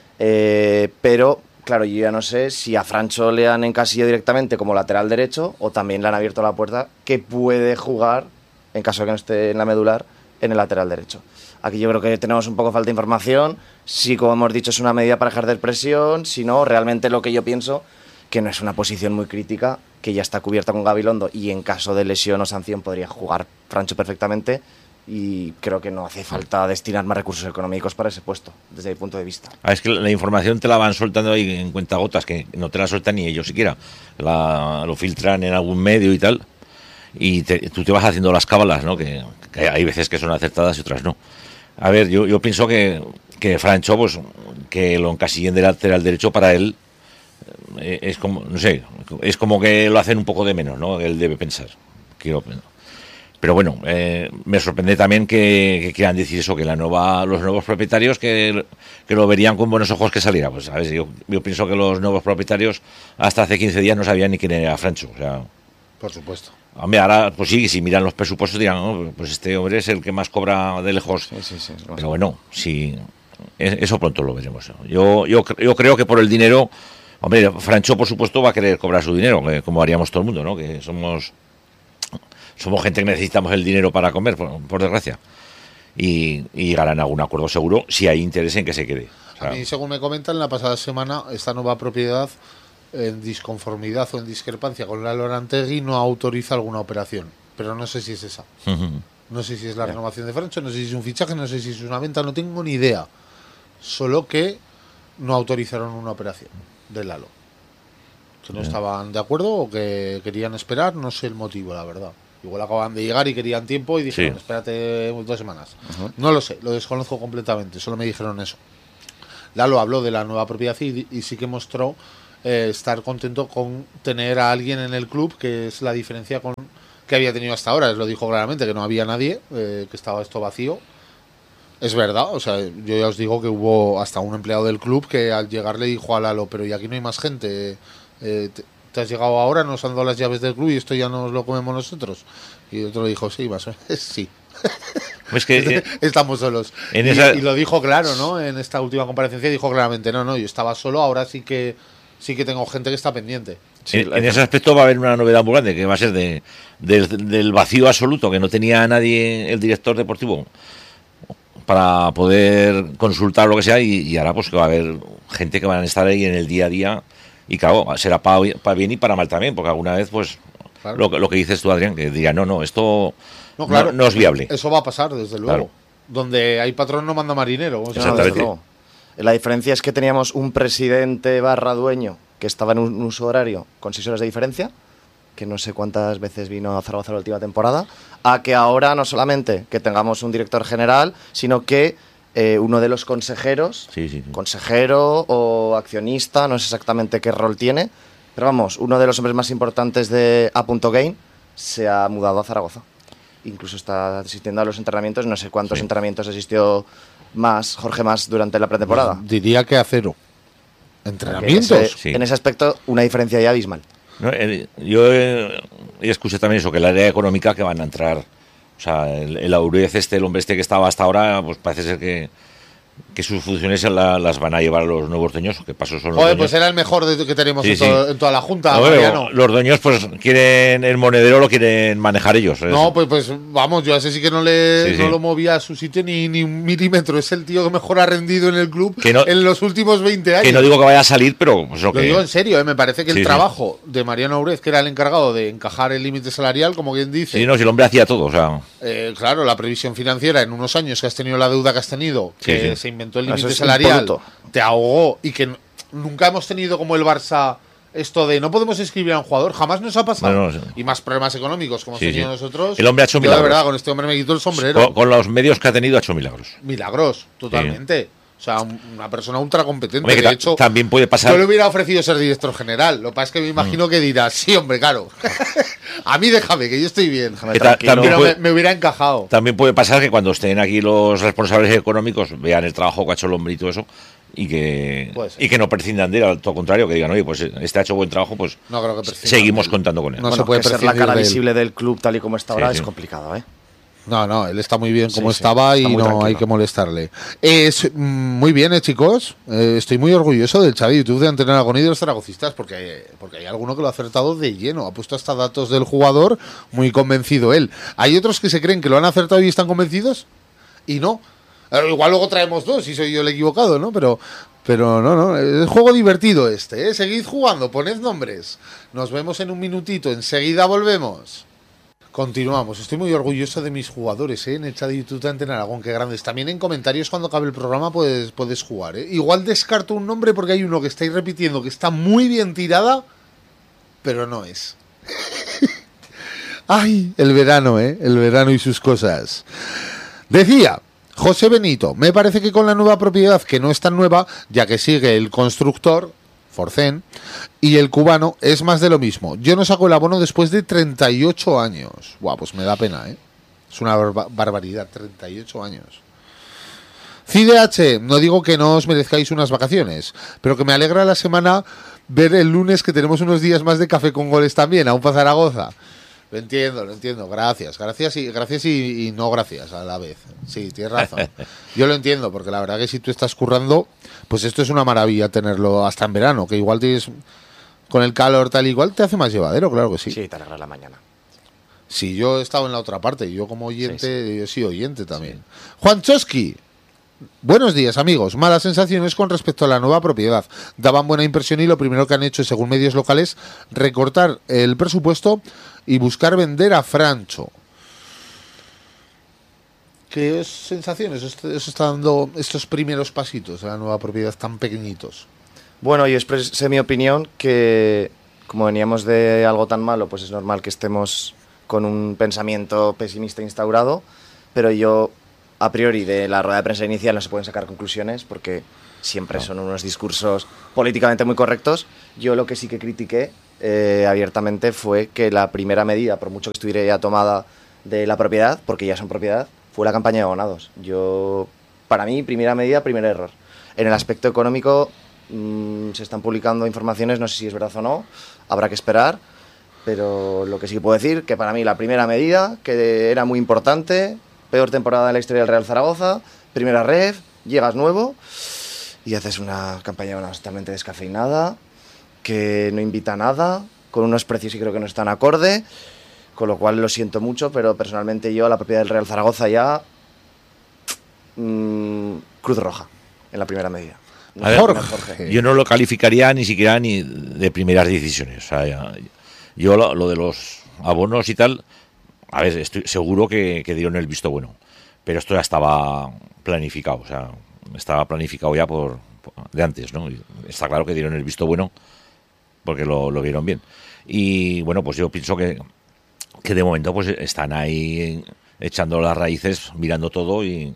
Eh, pero, claro, yo ya no sé si a Francho le han encasillado directamente como lateral derecho o también le han abierto la puerta que puede jugar, en caso de que no esté en la medular, en el lateral derecho. Aquí yo creo que tenemos un poco falta de información. Si, como hemos dicho, es una medida para ejercer presión, si no, realmente lo que yo pienso, que no es una posición muy crítica, que ya está cubierta con Gabilondo y en caso de lesión o sanción podría jugar Francho perfectamente, y creo que no hace falta destinar más recursos económicos para ese puesto, desde mi punto de vista. Ah, es que la información te la van soltando ahí en cuentagotas, que no te la sueltan ni ellos siquiera. La, lo filtran en algún medio y tal, y te, tú te vas haciendo las cábalas, ¿no? Que, que hay veces que son acertadas y otras no. A ver, yo, yo pienso que, que Francho, pues, que lo encasillen de lateral derecho para él, eh, es como, no sé, es como que lo hacen un poco de menos, ¿no? Él debe pensar. Quiero, pero bueno, eh, me sorprende también que, que quieran decir eso, que la nueva, los nuevos propietarios que, que lo verían con buenos ojos que saliera. Pues, ¿sabes? Yo, yo pienso que los nuevos propietarios hasta hace quince días no sabían ni quién era Francho. O sea, por supuesto. Hombre, ahora, pues sí, si miran los presupuestos dirán, oh, pues este hombre es el que más cobra de lejos. Sí, sí, sí, pero bueno, sí, eso pronto lo veremos. Yo, yo, yo creo que por el dinero, hombre, Francho por supuesto va a querer cobrar su dinero, como haríamos todo el mundo, ¿no? Que somos, somos gente que necesitamos el dinero para comer, por, por desgracia. Y, y llegarán a algún acuerdo seguro si hay interés en que se quede. O sea, a mí, según me comentan, la pasada semana, esta nueva propiedad, en disconformidad o en discrepancia con la Arantegui, no autoriza alguna operación, pero no sé si es esa. Uh-huh. No sé si es la renovación de Francho, no sé si es un fichaje, no sé si es una venta, no tengo ni idea. Solo que no autorizaron una operación de Lalo. Que no estaban de acuerdo o que querían esperar, no sé el motivo, la verdad. Igual acaban de llegar y querían tiempo y dijeron, sí. espérate dos semanas. Uh-huh. No lo sé, lo desconozco completamente, solo me dijeron eso. Lalo habló de la nueva propiedad y, y sí que mostró eh, estar contento con tener a alguien en el club, que es la diferencia con que había tenido hasta ahora. Lo dijo claramente, que no había nadie, eh, que estaba esto vacío. Es verdad, o sea, yo ya os digo que hubo hasta un empleado del club que al llegar le dijo a Lalo, pero y aquí no hay más gente, eh, te, te has llegado ahora, nos han dado las llaves del club y esto ya nos lo comemos nosotros. Y otro le dijo, sí, más o menos, sí. Pues que, estamos solos. En y, esa... y lo dijo claro, ¿no? En esta última comparecencia dijo claramente, no, no, yo estaba solo, ahora sí que sí que tengo gente que está pendiente. Sí, en, en ese aspecto va a haber una novedad muy grande, que va a ser de, de, del vacío absoluto, que no tenía nadie el director deportivo para poder consultar lo que sea, y, y ahora pues que va a haber gente que van a estar ahí en el día a día, y claro, será para pa bien y para mal también, porque alguna vez pues claro. lo, lo que dices tú, Adrián, que diga, no, no, esto no, claro, no, no es viable. Eso va a pasar, desde luego. Claro. Donde hay patrón no manda marinero. O sea, exactamente. No, la diferencia es que teníamos un presidente barra dueño que estaba en un uso horario con seis horas de diferencia, que no sé cuántas veces vino a Zaragoza la última temporada, a que ahora no solamente que tengamos un director general, sino que eh, uno de los consejeros, sí, sí, sí. consejero o accionista, no sé exactamente qué rol tiene, pero vamos, uno de los hombres más importantes de A. Game se ha mudado a Zaragoza. Incluso está asistiendo a los entrenamientos, no sé cuántos sí. entrenamientos asistió más Jorge Mas durante la pretemporada. Pues diría que a cero. ¿Entrenamientos? En ese, sí. en ese aspecto, una diferencia ya abismal. No, eh, yo eh, escuché también eso, que el área económica que van a entrar, o sea, el, el Aurez este, el hombre este que estaba hasta ahora, pues parece ser que, que sus funciones la, las van a llevar los nuevos dueños, que paso son los Joder, dueños. Pues era el mejor de, que tenemos sí, en, todo, sí. en toda la Junta, no, Mariano. Los dueños pues quieren el monedero, lo quieren manejar ellos. No, pues, pues vamos, yo a ese sí que no le sí, no sí. lo movía a su sitio ni, ni un milímetro. Es el tío que mejor ha rendido en el club no, en los últimos veinte años. Que no digo que vaya a salir, pero pues, lo, lo que... digo en serio, ¿eh? Me parece que sí, el sí. trabajo de Mariano Aurez, que era el encargado de encajar el límite salarial, como quien dice. Sí, no, si el hombre hacía todo, o sea. Eh, claro, la previsión financiera en unos años que has tenido la deuda que has tenido, que sí, sí. se inventó el límite salarial, te ahogó y que n- nunca hemos tenido como el Barça esto de no podemos inscribir a un jugador, jamás nos ha pasado. No, no, sí. Y más problemas económicos como sí, hemos tenido sí. nosotros. El hombre ha hecho yo, milagros. de verdad, con este hombre me quitó el sombrero. Con, con los medios que ha tenido ha hecho milagros. Milagros, totalmente. Sí. O sea, una persona ultra competente. Hombre, que de hecho, también puede pasar. Yo le hubiera ofrecido ser director general. Lo que pasa es que me imagino mm. que dirá, sí, hombre, claro. A mí déjame, que yo estoy bien. Que ta- también pero puede, me, me hubiera encajado. También puede pasar que cuando estén aquí los responsables económicos vean el trabajo que ha hecho el hombre y todo eso, y que y que no prescindan de él, al todo contrario, que digan, oye, pues este ha hecho buen trabajo, pues no creo que seguimos contando con él. No bueno, se puede ser la cara de visible del club tal y como está ahora, sí, es sí. complicado, ¿eh? No, no, él está muy bien como sí, estaba sí, y no tranquilo. hay que molestarle. Es muy bien, eh, chicos. Eh, estoy muy orgulloso del chat de YouTube de Antena Aragón y de los zaragocistas porque, porque hay alguno que lo ha acertado de lleno. Ha puesto hasta datos del jugador, muy convencido él. Hay otros que se creen que lo han acertado y están convencidos y no. Eh, igual luego traemos dos y soy yo el equivocado, ¿no? Pero, pero no, no. Es juego divertido este, ¿eh? Seguid jugando, poned nombres. Nos vemos en un minutito, enseguida volvemos. Continuamos. Estoy muy orgulloso de mis jugadores, ¿eh? En el chat de YouTube de Antena Aragón, qué grandes. También en comentarios cuando acabe el programa puedes, puedes jugar, ¿eh? Igual descarto un nombre porque hay uno que estáis repitiendo que está muy bien tirada, pero no es. Ay, el verano, ¿eh? El verano y sus cosas. Decía José Benito, me parece que con la nueva propiedad, que no es tan nueva, ya que sigue el constructor Forcén, y el cubano, es más de lo mismo. Yo no saco el abono después de treinta y ocho años. Guau, pues me da pena, ¿eh? Es una barba- barbaridad, treinta y ocho años. C D H, no digo que no os merezcáis unas vacaciones, pero que me alegra la semana ver el lunes que tenemos unos días más de café con goles también, aún para Zaragoza. Lo entiendo, lo entiendo. Gracias, gracias y gracias y, y no gracias a la vez. Sí, tienes razón. Yo lo entiendo, porque la verdad que si tú estás currando, pues esto es una maravilla tenerlo hasta en verano, que igual tienes con el calor tal igual te hace más llevadero, claro que sí. Sí, te alegra la mañana. Sí, yo he estado en la otra parte, yo como oyente, Sí, sí. yo soy oyente también. Sí. Juan Chosky. Buenos días, amigos. Malas sensaciones con respecto a la nueva propiedad. Daban buena impresión y lo primero que han hecho, según medios locales, recortar el presupuesto y buscar vender a Francho. ¿Qué sensaciones os, os está dando estos primeros pasitos de la nueva propiedad tan pequeñitos? Bueno, yo expresé mi opinión que como veníamos de algo tan malo, pues es normal que estemos con un pensamiento pesimista instaurado, pero yo, a priori, de la rueda de prensa inicial no se pueden sacar conclusiones porque siempre son unos discursos políticamente muy correctos. Yo lo que sí que critiqué eh, abiertamente fue que la primera medida, por mucho que estuviera ya tomada de la propiedad, porque ya son propiedad, fue la campaña de abonados. Yo, para mí, primera medida, primer error. En el aspecto económico mmm, se están publicando informaciones, no sé si es verdad o no, habrá que esperar, pero lo que sí que puedo decir, que para mí la primera medida, que era muy importante, peor temporada en la historia del Real Zaragoza, primera ref, llegas nuevo y haces una campaña de abonados totalmente descafeinada, que no invita a nada, con unos precios que creo que no están acorde, con lo cual lo siento mucho, pero personalmente yo a la propiedad del Real Zaragoza ya mmm, cruz roja en la primera medida. No a ver, Jorge. Jorge. Yo no lo calificaría ni siquiera ni de primeras decisiones. O sea, ya, yo lo, lo de los abonos y tal, a ver, estoy seguro que, que dieron el visto bueno, pero esto ya estaba planificado, o sea, estaba planificado ya por, por de antes, ¿no? Está claro que dieron el visto bueno porque lo, lo vieron bien. Y bueno, pues yo pienso que que de momento pues están ahí echando las raíces, mirando todo y,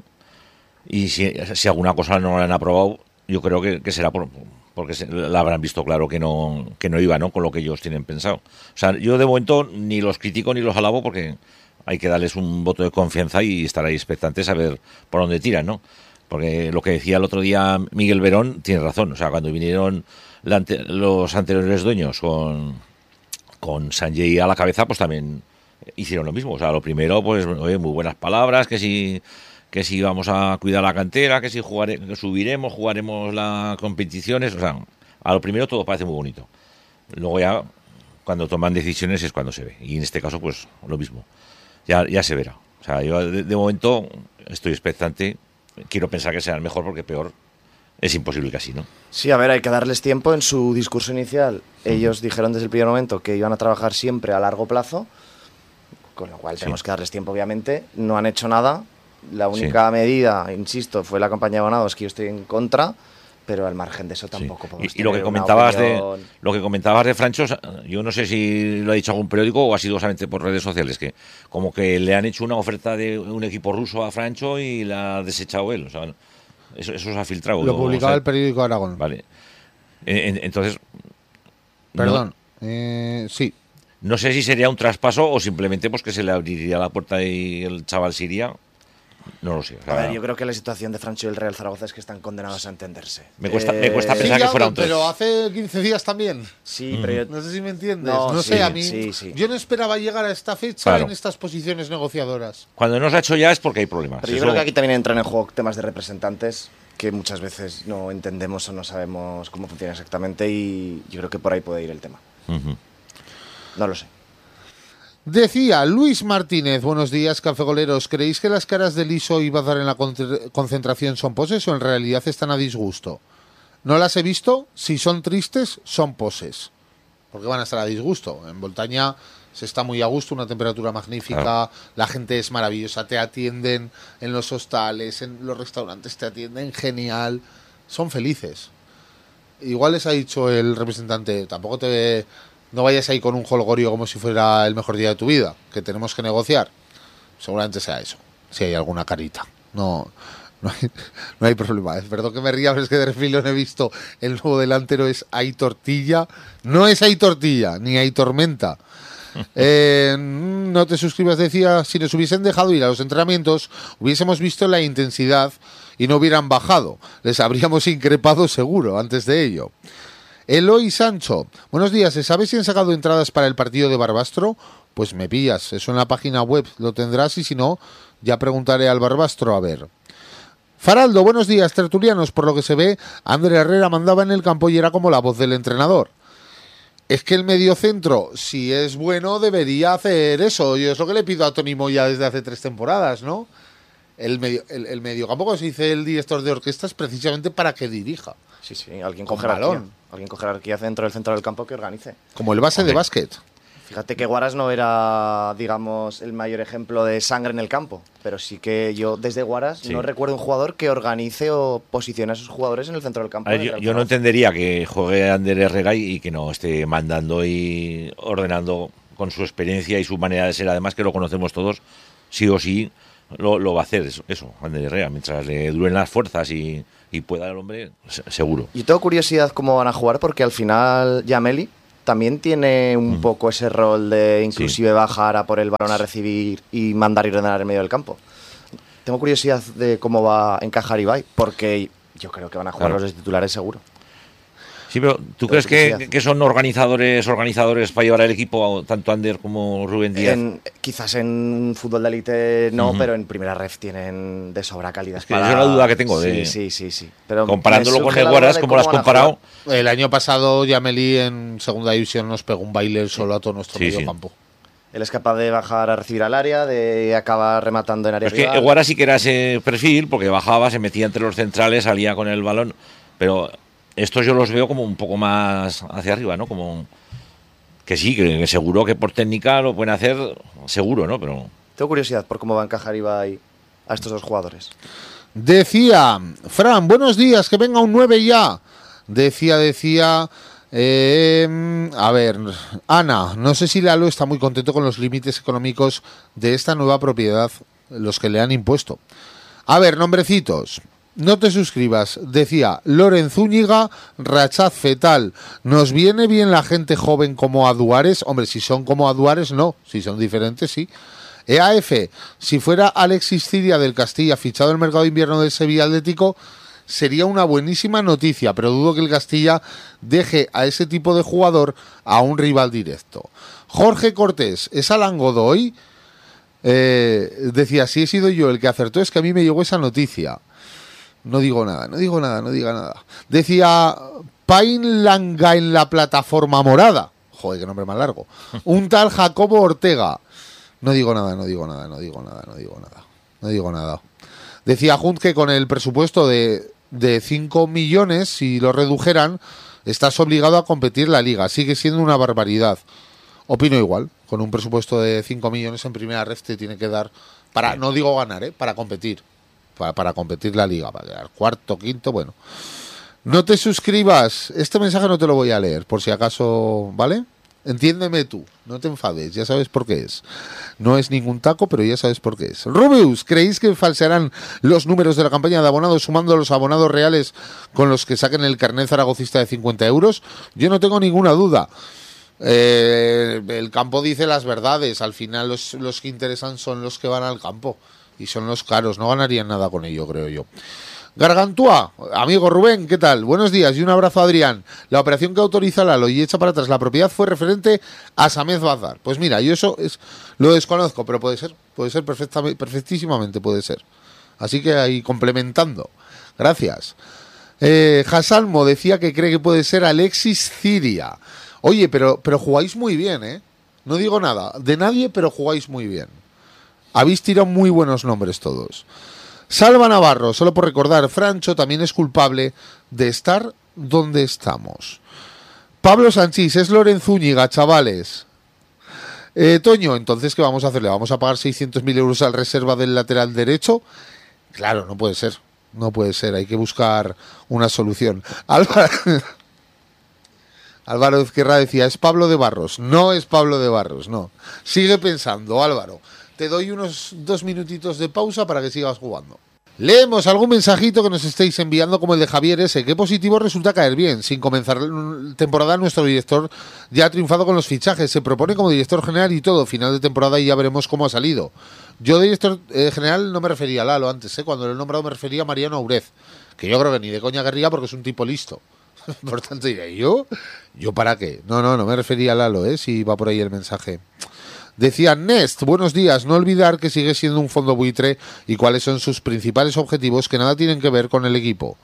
y si, si alguna cosa no la han aprobado, yo creo que, que será por, porque se, la habrán visto claro que no que no iba, ¿no?, con lo que ellos tienen pensado. O sea, yo de momento ni los critico ni los alabo porque hay que darles un voto de confianza y estar ahí expectantes a ver por dónde tiran, ¿no? Porque lo que decía el otro día Miguel Verón tiene razón. O sea, cuando vinieron la ante, los anteriores dueños con, con Sanjay a la cabeza, pues también hicieron lo mismo. O sea, lo primero, pues, oye, muy buenas palabras, que si, que si vamos a cuidar la cantera, que si jugare, que subiremos, jugaremos las competiciones. O sea, a lo primero todo parece muy bonito. Luego ya, cuando toman decisiones es cuando se ve. Y en este caso, pues, lo mismo. Ya, ya se verá. O sea, yo de, de momento estoy expectante. Quiero pensar que será el mejor porque peor es imposible que así, ¿no? Sí, a ver, hay que darles tiempo. En su discurso inicial, ellos dijeron desde el primer momento que iban a trabajar siempre a largo plazo, con lo cual tenemos sí. que darles tiempo, obviamente. No han hecho nada. La única sí. medida, insisto, fue la campaña de abonados, que yo estoy en contra, pero al margen de eso tampoco sí. podemos y, y lo que comentabas de lo que comentabas de Francho, yo no sé si lo ha dicho algún periódico o ha sido solamente por redes sociales, que como que le han hecho una oferta de un equipo ruso a Francho y la ha desechado él. O sea, eso, eso se ha filtrado. Lo publicaba o sea, el periódico Aragón. Vale. Entonces, perdón, no, eh, sí. No sé si sería un traspaso o simplemente pues que se le abriría la puerta y el chaval se iría. No lo sé. O sea, a ver, yo creo que la situación de Francho y el Real Zaragoza es que están condenados a entenderse. Me cuesta, eh, me cuesta pensar sí, que fuera un Pero tres. hace quince días también. Sí, pero yo... No sé si me entiendes. No, no sí, sé, a mí. Sí, sí. Yo no esperaba llegar a esta fecha claro. en estas posiciones negociadoras. Cuando no se ha hecho ya es porque hay problemas. Pero yo Eso... creo que aquí también entran en juego temas de representantes que muchas veces no entendemos o no sabemos cómo funciona exactamente y yo creo que por ahí puede ir el tema. Uh-huh. No lo sé. Decía Luis Martínez, buenos días, cafegoleros. ¿Creéis que las caras de Liso y Bazar en la concentración son poses o en realidad están a disgusto? No las he visto. Si son tristes, son poses. Porque van a estar a disgusto. En Voltaña se está muy a gusto, una temperatura magnífica, claro. La gente es maravillosa, te atienden en los hostales, en los restaurantes te atienden genial. Son felices. Igual les ha dicho el representante, tampoco te... No vayas ahí con un jolgorio como si fuera el mejor día de tu vida, que tenemos que negociar. Seguramente sea eso, si hay alguna carita. No, no, hay, no hay problema. Es verdad que me ría, pero es que de refilón he visto el nuevo delantero es Hay Tortilla. No es Hay Tortilla, ni Hay Tormenta. Eh, no te suscribas, decía, si nos hubiesen dejado ir a los entrenamientos, hubiésemos visto la intensidad y no hubieran bajado. Les habríamos increpado seguro antes de ello. Eloy Sancho, buenos días, ¿se sabe si han sacado entradas para el partido de Barbastro? Pues me pillas, eso en la página web lo tendrás y si no, ya preguntaré al Barbastro a ver. Faraldo, buenos días, tertulianos, por lo que se ve, André Herrera mandaba en el campo y era como la voz del entrenador. Es que el mediocentro, si es bueno, debería hacer eso, yo es lo que le pido a Tony Moya desde hace tres temporadas, ¿no? El, medio, el, el mediocampo, como se dice el director de orquesta, es precisamente para que dirija. Sí, sí, alguien con jerarquía. Alguien con jerarquía dentro del centro del campo que organice. Como el base Hombre. de básquet. Fíjate que Guaras no era, digamos, el mayor ejemplo de sangre en el campo, pero sí que yo desde Guaras Sí. no recuerdo un jugador que organice o posicione a sus jugadores en el centro del campo. A ver, del yo, Real yo no Zaragoza. entendería que juegue Ander Herrera y que no esté mandando y ordenando con su experiencia y su manera de ser, además que lo conocemos todos, sí o sí lo, lo va a hacer, eso, eso Ander Herrera, mientras le duren las fuerzas y, y pueda el hombre, se- seguro. Yo tengo curiosidad cómo van a jugar porque al final Yameli también tiene un Mm. poco ese rol de inclusive bajar a por el balón a recibir y mandar y ordenar en medio del campo. Tengo curiosidad de cómo va a encajar Ibai, porque yo creo que van a jugar Claro. los de titulares seguro. Sí, pero ¿tú Tengo crees que, curiosidad. que son organizadores organizadores para llevar al equipo, tanto Ander como Rubén Díaz? En- quizás en fútbol de élite no, Ujú. pero en primera ref tienen de sobra calidad. Es que esa es la duda que tengo Sí, de- sí, sí, sí. Pero Comparándolo me con surge el la duda Guaras, de como lo has cómo van a comparado, jugar. El año pasado Yameli en segunda división nos pegó un baile solo a todo nuestro Sí, medio sí. campo. Él es capaz de bajar a recibir al área, de acabar rematando en área es que rival. Guara sí que era ese perfil, porque bajaba, se metía entre los centrales, salía con el balón, pero estos yo los veo como un poco más hacia arriba, ¿no? Como que sí, que, que seguro que por técnica lo pueden hacer, seguro, ¿no? Pero Tengo curiosidad por cómo va a encajar Ibai a estos dos jugadores. Decía, Fran, buenos días, que venga un nueve ya. Decía, decía, eh, a ver, Ana, no sé si Lalo está muy contento con los límites económicos de esta nueva propiedad, los que le han impuesto. A ver, nombrecitos. No te suscribas. Decía, Loren Zúñiga, Rachaz Fetal. ¿Nos viene bien la gente joven como Aduares? Hombre, si son como Aduares, no. Si son diferentes, sí. E A F, si fuera Alexis Ciria del Castilla fichado en el mercado de invierno del Sevilla Atlético, sería una buenísima noticia, pero dudo que el Castilla deje a ese tipo de jugador a un rival directo. Jorge Cortés, ¿es Alan Godoy? Eh, decía, si he sido yo el que acertó, es que a mí me llegó esa noticia. No digo nada, no digo nada, no diga nada. Decía, Pain Langa en la plataforma morada. Joder, qué nombre más largo. Un tal Jacobo Ortega. No digo nada, no digo nada, no digo nada, no digo nada. No digo nada. Decía Hunt que con el presupuesto de, de cinco millones, si lo redujeran, estás obligado a competir la liga. Sigue siendo una barbaridad. Opino igual. Con un presupuesto de cinco millones en primera red te tiene que dar, para, no digo ganar, ¿eh? Para competir. Para, para competir la liga. Para quedar cuarto, quinto, bueno. No te suscribas. Este mensaje no te lo voy a leer, por si acaso, ¿vale? Entiéndeme tú, no te enfades, ya sabes por qué es. No es ningún taco, pero ya sabes por qué es. Rubius, ¿creéis que falsearán los números de la campaña de abonados sumando los abonados reales con los que saquen el carnet zaragocista de cincuenta euros? Yo no tengo ninguna duda. Eh, el campo dice las verdades, al final los, los que interesan son los que van al campo y son los caros, no ganarían nada con ello, creo yo. Gargantúa, amigo Rubén, ¿qué tal? Buenos días y un abrazo a Adrián. La operación que autoriza Lalo y echa para atrás la propiedad fue referente a Samez Bazar. Pues mira, yo eso es, lo desconozco, pero puede ser, puede ser perfectamente, perfectísimamente puede ser. Así que ahí complementando. Gracias. Eh, Hasalmo decía que cree que puede ser Alexis Ciria. Oye, pero, pero jugáis muy bien, ¿eh? No digo nada de nadie, pero jugáis muy bien. Habéis tirado muy buenos nombres todos. Salva Navarro, solo por recordar, Francho también es culpable de estar donde estamos. Pablo Sanchís, es Loren Zúñiga, chavales. Eh, Toño, entonces, ¿qué vamos a hacer? ¿Le vamos a pagar seiscientos mil euros al reserva del lateral derecho? Claro, no puede ser. No puede ser, hay que buscar una solución. Álvaro, Álvaro Ezquerra decía, es Pablo de Barros. No es Pablo de Barros, no. Sigue pensando, Álvaro. Te doy unos dos minutitos de pausa para que sigas jugando. Leemos algún mensajito que nos estéis enviando, como el de Javier S. Qué positivo resulta caer bien. Sin comenzar temporada, nuestro director ya ha triunfado con los fichajes. Se propone como director general y todo. Final de temporada y ya veremos cómo ha salido. Yo de director eh, general no me refería a Lalo antes. ¿eh? Cuando lo he nombrado me refería a Mariano Aurez. Que yo creo que ni de coña querría porque es un tipo listo. Por tanto diré, ¿yo? ¿Yo para qué? No, no, no me refería a Lalo, ¿eh? Si va por ahí el mensaje. Decía Nest, buenos días, no olvidar que sigue siendo un fondo buitre y cuáles son sus principales objetivos que nada tienen que ver con el equipo.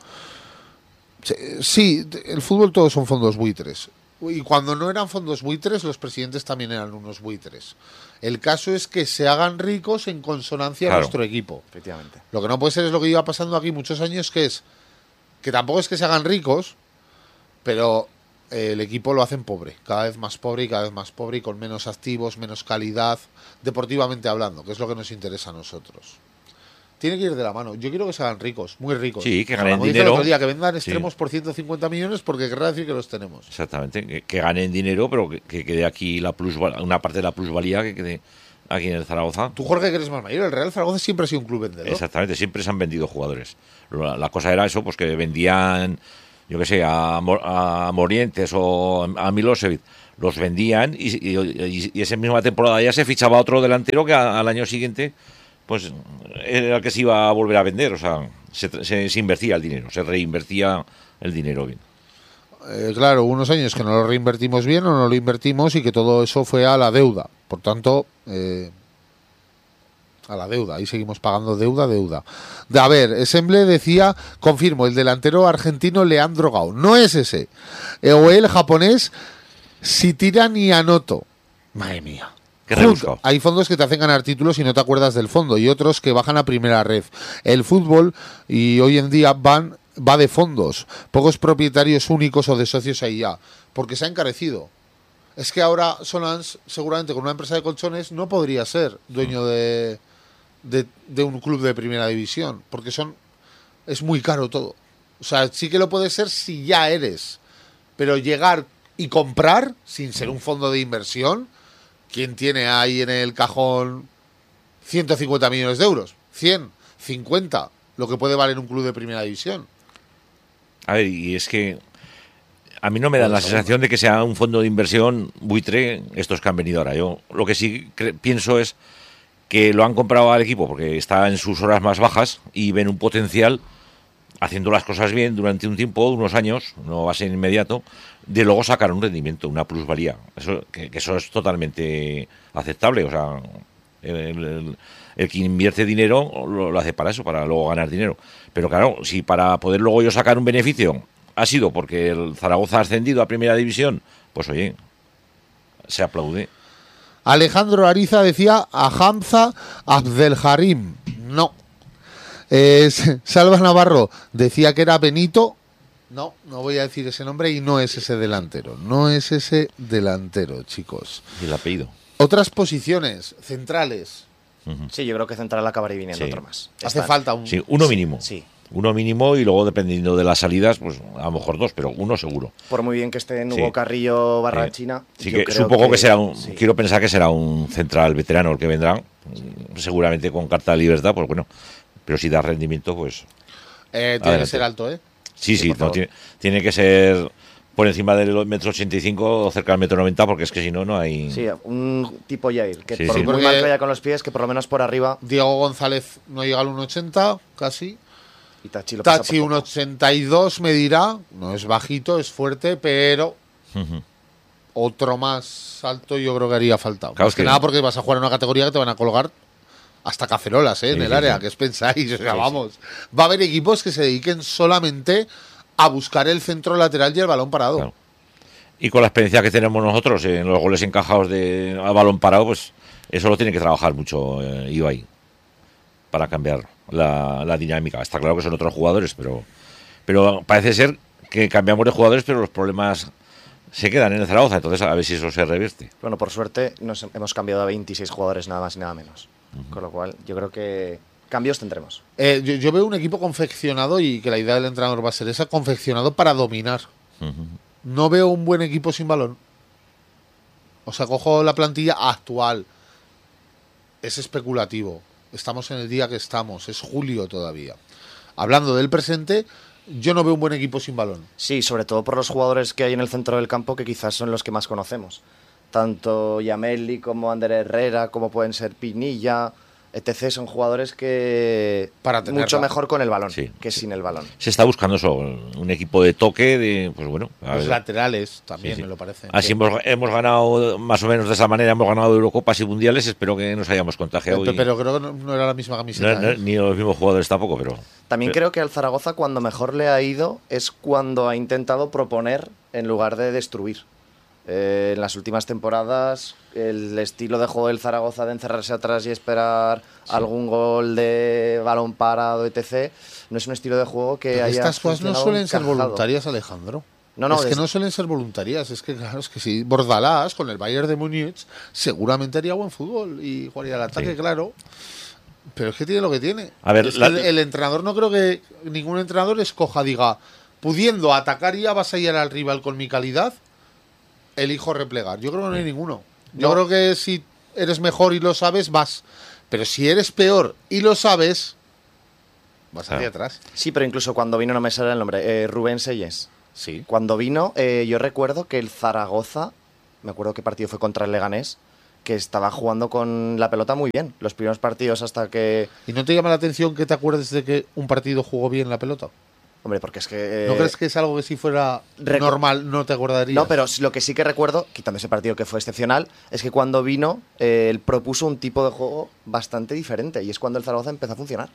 Sí, el fútbol todos son fondos buitres. Y cuando no eran fondos buitres, los presidentes también eran unos buitres. El caso es que se hagan ricos en consonancia Claro. a nuestro equipo. Efectivamente. Lo que no puede ser es lo que iba pasando aquí muchos años, que es que tampoco es que se hagan ricos, pero eh, el equipo lo hacen pobre, cada vez más pobre y cada vez más pobre y con menos activos, menos calidad, deportivamente hablando, que es lo que nos interesa a nosotros. Tiene que ir de la mano. Yo quiero que se hagan ricos, muy ricos. Sí, que ganen Como dice dinero. el otro día, que vendan extremos Sí. por ciento cincuenta millones porque querrá decir que los tenemos. Exactamente, que, que ganen dinero, pero que, que quede aquí la plusval- una parte de la plusvalía que quede aquí en el Zaragoza. Tú, Jorge, que eres más mayor, el Real Zaragoza siempre ha sido un club vendedor. Exactamente, siempre se han vendido jugadores. La, la cosa era eso, pues que vendían, yo qué sé, a, Mo- a Morientes o a Milosevic, los vendían y, y, y esa misma temporada ya se fichaba otro delantero que a- al año siguiente pues era el que se iba a volver a vender, o sea, se, se, se invertía el dinero, se reinvertía el dinero bien. Eh, claro, unos años que no lo reinvertimos bien o no lo invertimos y que todo eso fue a la deuda. Por tanto, eh, a la deuda. Ahí seguimos pagando deuda, deuda. De, a ver, Semble decía, confirmo, el delantero argentino Leandro Gao. No es ese. Eh, o el japonés Sitira Nianoto. Madre mía. Qué rebuscado. Hay fondos que te hacen ganar títulos y no te acuerdas del fondo y otros que bajan a primera red. El fútbol y hoy en día van va de fondos, pocos propietarios únicos o de socios ahí ya, porque se ha encarecido. Es que ahora Solans, seguramente con una empresa de colchones, no podría ser dueño de, de, de un club de primera división, porque son es muy caro todo. O sea, sí que lo puede ser si ya eres, pero llegar y comprar sin ser un fondo de inversión, ¿quién tiene ahí en el cajón ciento cincuenta millones de euros? cien, cincuenta, lo que puede valer un club de primera división. A ver, y es que a mí no me da la sensación de que sea un fondo de inversión buitre estos que han venido ahora. Yo lo que sí cre- pienso es que lo han comprado al equipo porque está en sus horas más bajas y ven un potencial haciendo las cosas bien durante un tiempo, unos años, no va a ser inmediato, de luego sacar un rendimiento, una plusvalía. Eso, que, que eso es totalmente aceptable. O sea, el, el, el que invierte dinero lo, lo hace para eso, para luego ganar dinero. Pero claro, si para poder luego yo sacar un beneficio ha sido porque el Zaragoza ha ascendido a Primera División, pues oye, se aplaude. Alejandro Ariza decía a Hamza Abdelharim. No. Eh, Salva Navarro decía que era Benito. No, no voy a decir ese nombre y no es ese delantero. No es ese delantero, chicos. Y el apellido. Otras posiciones centrales. Uh-huh. Sí, yo creo que Central acabará viniendo Sí. otro más. Hace Están. falta un... Sí, uno mínimo. Sí. Uno mínimo y luego dependiendo de las salidas, pues a lo mejor dos, pero uno seguro. Por muy bien que esté en Hugo Sí. Carrillo barra Sí. China. Sí, yo que creo supongo que, será un, sí. quiero pensar que será un central veterano el que vendrá, seguramente con carta de libertad, pues bueno, pero si da rendimiento, pues Eh, tiene Adelante. que ser alto, ¿eh? sí, Sí, sí, por no, favor. tiene, tiene que ser por encima del metro ochenta y cinco o cerca del metro noventa, porque es que si no, no hay... Sí, un tipo Jair, que Sí, por sí. muy Porque- mal que vaya con los pies, que por lo menos por arriba Diego González no llega al uno ochenta, casi. y Tachi lo pasa Tachi por poco. uno ochenta y dos me dirá. No es bajito, es fuerte, pero Ujú. otro más alto yo creo que haría falta. Claro, Más es que que- nada porque vas a jugar en una categoría que te van a colgar hasta cacerolas, ¿eh? En Sí, el sí, área. sí. ¿Qué os pensáis? O sea, Sí, vamos. Va a haber equipos que se dediquen solamente a buscar el centro lateral y el balón parado. Claro. Y con la experiencia que tenemos nosotros en los goles encajados de a balón parado, pues eso lo tiene que trabajar mucho eh, Ibai para cambiar la, la dinámica. Está claro que son otros jugadores, pero pero parece ser que cambiamos de jugadores, pero los problemas se quedan en el Zaragoza. Entonces, a ver si eso se revierte. Bueno, por suerte nos hemos cambiado a veintiséis jugadores nada más y nada menos. Uh-huh. Con lo cual, yo creo que cambios tendremos. Eh, yo, yo veo un equipo confeccionado y que la idea del entrenador va a ser esa, confeccionado para dominar. Uh-huh. No veo un buen equipo sin balón. O sea, cojo la plantilla actual. Es especulativo. Estamos en el día que estamos. Es julio todavía. Hablando del presente, yo no veo un buen equipo sin balón. Sí, sobre todo por los jugadores que hay en el centro del campo, que quizás son los que más conocemos. Tanto Yameli como Ander Herrera, como pueden ser Pinilla, etcétera. Son jugadores que Para tenerla. mucho mejor con el balón Sí, que sí. sin el balón. Se está buscando eso, un equipo de toque, de pues bueno. a Los ver. laterales también, Sí, sí. me lo parece. Así hemos, hemos ganado, más o menos de esa manera, hemos ganado Eurocopas y Mundiales. Espero que nos hayamos contagiado. Pero, y- pero creo que no, no era la misma camiseta. no- no- ¿eh? ni los mismos jugadores tampoco, pero. También pero- creo que al Zaragoza cuando mejor le ha ido es cuando ha intentado proponer en lugar de destruir. Eh, en las últimas temporadas el estilo de juego del Zaragoza de encerrarse atrás y esperar Sí. algún gol de balón parado, etcétera. No es un estilo de juego que Pero haya estas cosas no funcionado suelen ser encajado. voluntarias, Alejandro. No, no, es que des... no suelen ser voluntarias, es que claro, es que si Bordalás con el Bayern de Múnich seguramente haría buen fútbol y jugaría al ataque, sí. Claro. Pero es que tiene lo que tiene. A ver, es la... que el, el entrenador, no creo que ningún entrenador escoja, diga, pudiendo atacar y avasallar al rival con mi calidad, elijo replegar. Yo creo que no hay ninguno. Yo no. creo que si eres mejor y lo sabes, vas. Pero si eres peor y lo sabes, vas hacia ah. atrás. Sí, pero incluso cuando vino, no me sale el nombre, eh, Rubén Sellés. Sí. Cuando vino, eh, yo recuerdo que el Zaragoza, me acuerdo qué partido fue contra el Leganés, que estaba jugando con la pelota muy bien. Los primeros partidos hasta que... ¿Y no te llama la atención que te acuerdes de que un partido jugó bien la pelota? Hombre, porque es que... Eh, ¿No crees que es algo que si fuera Recu- normal no te acordarías? No, pero lo que sí que recuerdo, quitando ese partido que fue excepcional, es que cuando vino, eh, él propuso un tipo de juego bastante diferente. Y es cuando el Zaragoza empezó a funcionar.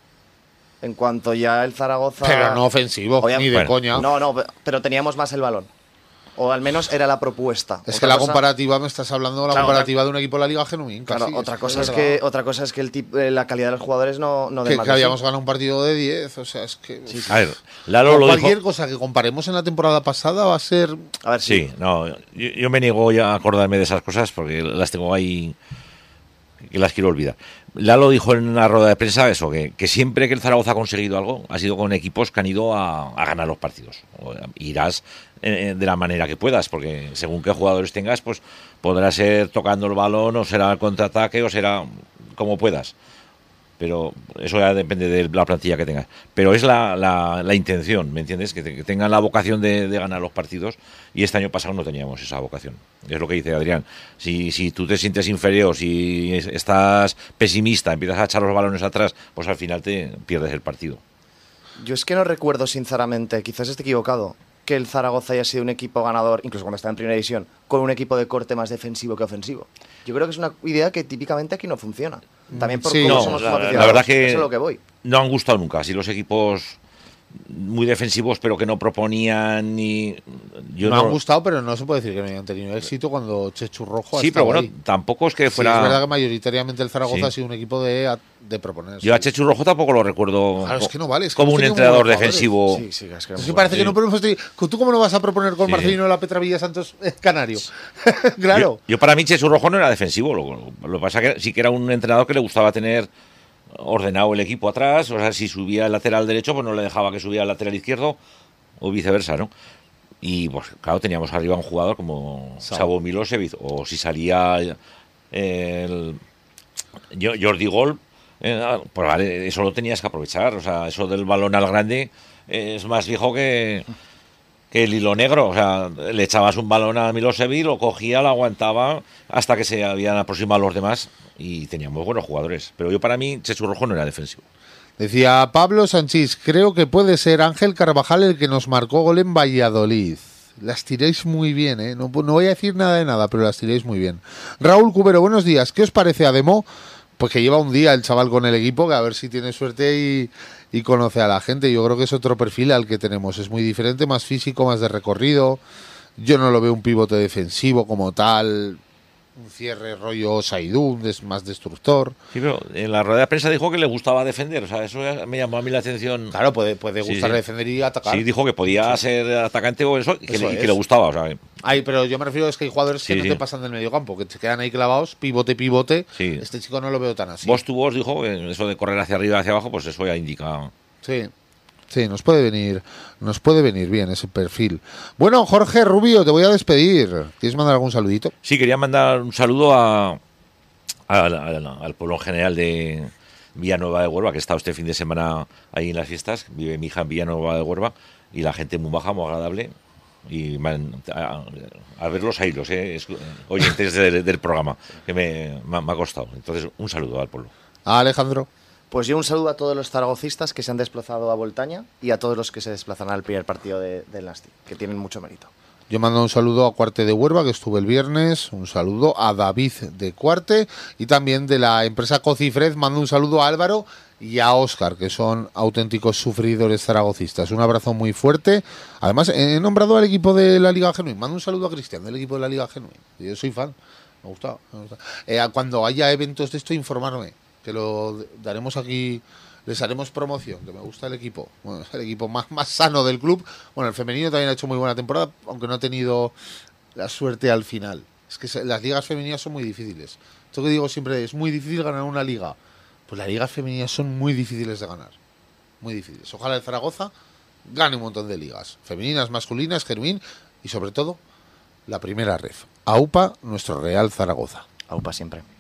En cuanto ya el Zaragoza... Pero no ofensivo, Oye, ni de bueno, coña. No, no, pero teníamos más el balón. O al menos era la propuesta. Es otra que la cosa... comparativa, me estás hablando de la claro, comparativa otra... de un equipo de la Liga Genuín. Claro, otra, es cosa es que, otra cosa es que el tip, la calidad de los jugadores no, no que, que habíamos ganado un partido de diez, o sea, es que... Sí, sí. A ver, Lalo lo cualquier dijo... cosa que comparemos en la temporada pasada va a ser... A ver, sí, sí no, yo, yo me niego ya a acordarme de esas cosas porque las tengo ahí... que las quiero olvidar. Lalo dijo en una rueda de prensa eso, que, que siempre que el Zaragoza ha conseguido algo, ha sido con equipos que han ido a, a ganar los partidos. O irás eh, de la manera que puedas, porque según qué jugadores tengas, pues podrá ser tocando el balón, o será el contraataque, o será como puedas. Pero eso ya depende de la plantilla que tengas. Pero es la, la, la intención, ¿me entiendes? Que, te, que tengan la vocación de, de ganar los partidos. Y este año pasado no teníamos esa vocación. Es lo que dice Adrián. Si, si tú te sientes inferior, si estás pesimista, empiezas a echar los balones atrás, pues al final te pierdes el partido. Yo es que no recuerdo, sinceramente, quizás esté equivocado, que el Zaragoza haya sido un equipo ganador, incluso cuando estaba en primera división, con un equipo de corte más defensivo que ofensivo. Yo creo que es una idea que típicamente aquí no funciona. También por sí, cómo no, somos la, aficionados. la verdad que eso es lo que voy. No han gustado nunca. Si los equipos muy defensivos, pero que no proponían ni... Yo no, no han gustado, pero no se puede decir que no hayan tenido éxito cuando Chechu Rojo ha Sí, pero bueno, ahí. tampoco es que fuera... Sí, es verdad que mayoritariamente el Zaragoza sí. ha sido un equipo de, de proponer. Yo a Chechu Rojo tampoco lo recuerdo claro, es que no vale, es que como un entrenador defensivo. Sí, sí, es que, es que parece sí. que no podemos... ¿Tú cómo no vas a proponer con sí. Marcelino La Petravilla Santos Canario? Claro. Yo, yo para mí Chechu Rojo no era defensivo. Lo, lo que pasa es que sí que era un entrenador que le gustaba tener ordenado el equipo atrás, o sea, si subía el lateral derecho, pues no le dejaba que subiera el lateral izquierdo, o viceversa, ¿no? Y pues claro, teníamos arriba un jugador como Savo Milosevic, o si salía el Jordi Gol, eh, pues vale, eso lo tenías que aprovechar, o sea, eso del balón al grande es más viejo que, que el hilo negro, o sea, le echabas un balón a Milosevic, lo cogía, lo aguantaba hasta que se habían aproximado los demás y teníamos buenos jugadores, pero yo para mí Chechu Rojo no era defensivo. Decía Pablo Sanchís, creo que puede ser Ángel Carvajal el que nos marcó gol en Valladolid. Las tiréis muy bien, ¿eh? No, no voy a decir nada de nada, pero las tiréis muy bien. Raúl Cubero, buenos días. ¿Qué os parece Ademo? Pues que lleva un día el chaval con el equipo, que a ver si tiene suerte y, y conoce a la gente. Yo creo que es otro perfil al que tenemos. Es muy diferente, más físico, más de recorrido. Yo no lo veo un pivote defensivo como tal... un cierre rollo Saidún, es más destructor. Sí, pero en la rueda de prensa dijo que le gustaba defender, o sea, eso me llamó a mí la atención. Claro, puede, puede sí, gustar sí. defender y atacar. Sí, dijo que podía sí. ser atacante o eso, y que, eso le, y que le gustaba, o sea. Ay, pero yo me refiero a es que hay jugadores sí, que no sí. te pasan del medio campo, que se quedan ahí clavados, pivote, pivote. Sí. Este chico no lo veo tan así. Vos tu vos dijo que eso de correr hacia arriba y hacia abajo, pues eso ya indica. Sí. Sí, nos puede venir, nos puede venir bien ese perfil. Bueno, Jorge Rubio, te voy a despedir. ¿Quieres mandar algún saludito? Sí, quería mandar un saludo a, a, a, a al pueblo en general de Villanueva de Huerva, que he estado este fin de semana ahí en las fiestas. Vive mi hija en Villanueva de Huerva y la gente muy baja, muy agradable. Y man, a, a ver los ailos, eh, oyentes del, del programa, que me, me, me ha costado. Entonces, un saludo al pueblo. ¿A Alejandro? Pues yo un saludo a todos los zaragocistas que se han desplazado a Voltaña y a todos los que se desplazan al primer partido de, del Nasti, que tienen mucho mérito. Yo mando un saludo a Cuarte de Huerva, que estuve el viernes, un saludo a David de Cuarte y también de la empresa Cocifred mando un saludo a Álvaro y a Óscar, que son auténticos sufridores zaragocistas. Un abrazo muy fuerte. Además, he nombrado al equipo de la Liga Genuín. Mando un saludo a Cristian, del equipo de la Liga Genuín. Yo soy fan, me gusta. Me gusta. Eh, cuando haya eventos de esto, informarme, que lo daremos aquí les haremos promoción, que me gusta el equipo. Bueno, es el equipo más, más sano del club. Bueno, el femenino también ha hecho muy buena temporada, aunque no ha tenido la suerte al final. Es que las ligas femeninas son muy difíciles. Esto que digo siempre, es muy difícil ganar una liga. Pues las ligas femeninas son muy difíciles de ganar. Muy difíciles. Ojalá el Zaragoza gane un montón de ligas. Femeninas, masculinas, Germín y sobre todo la primera ref. AUPA, nuestro Real Zaragoza. AUPA siempre.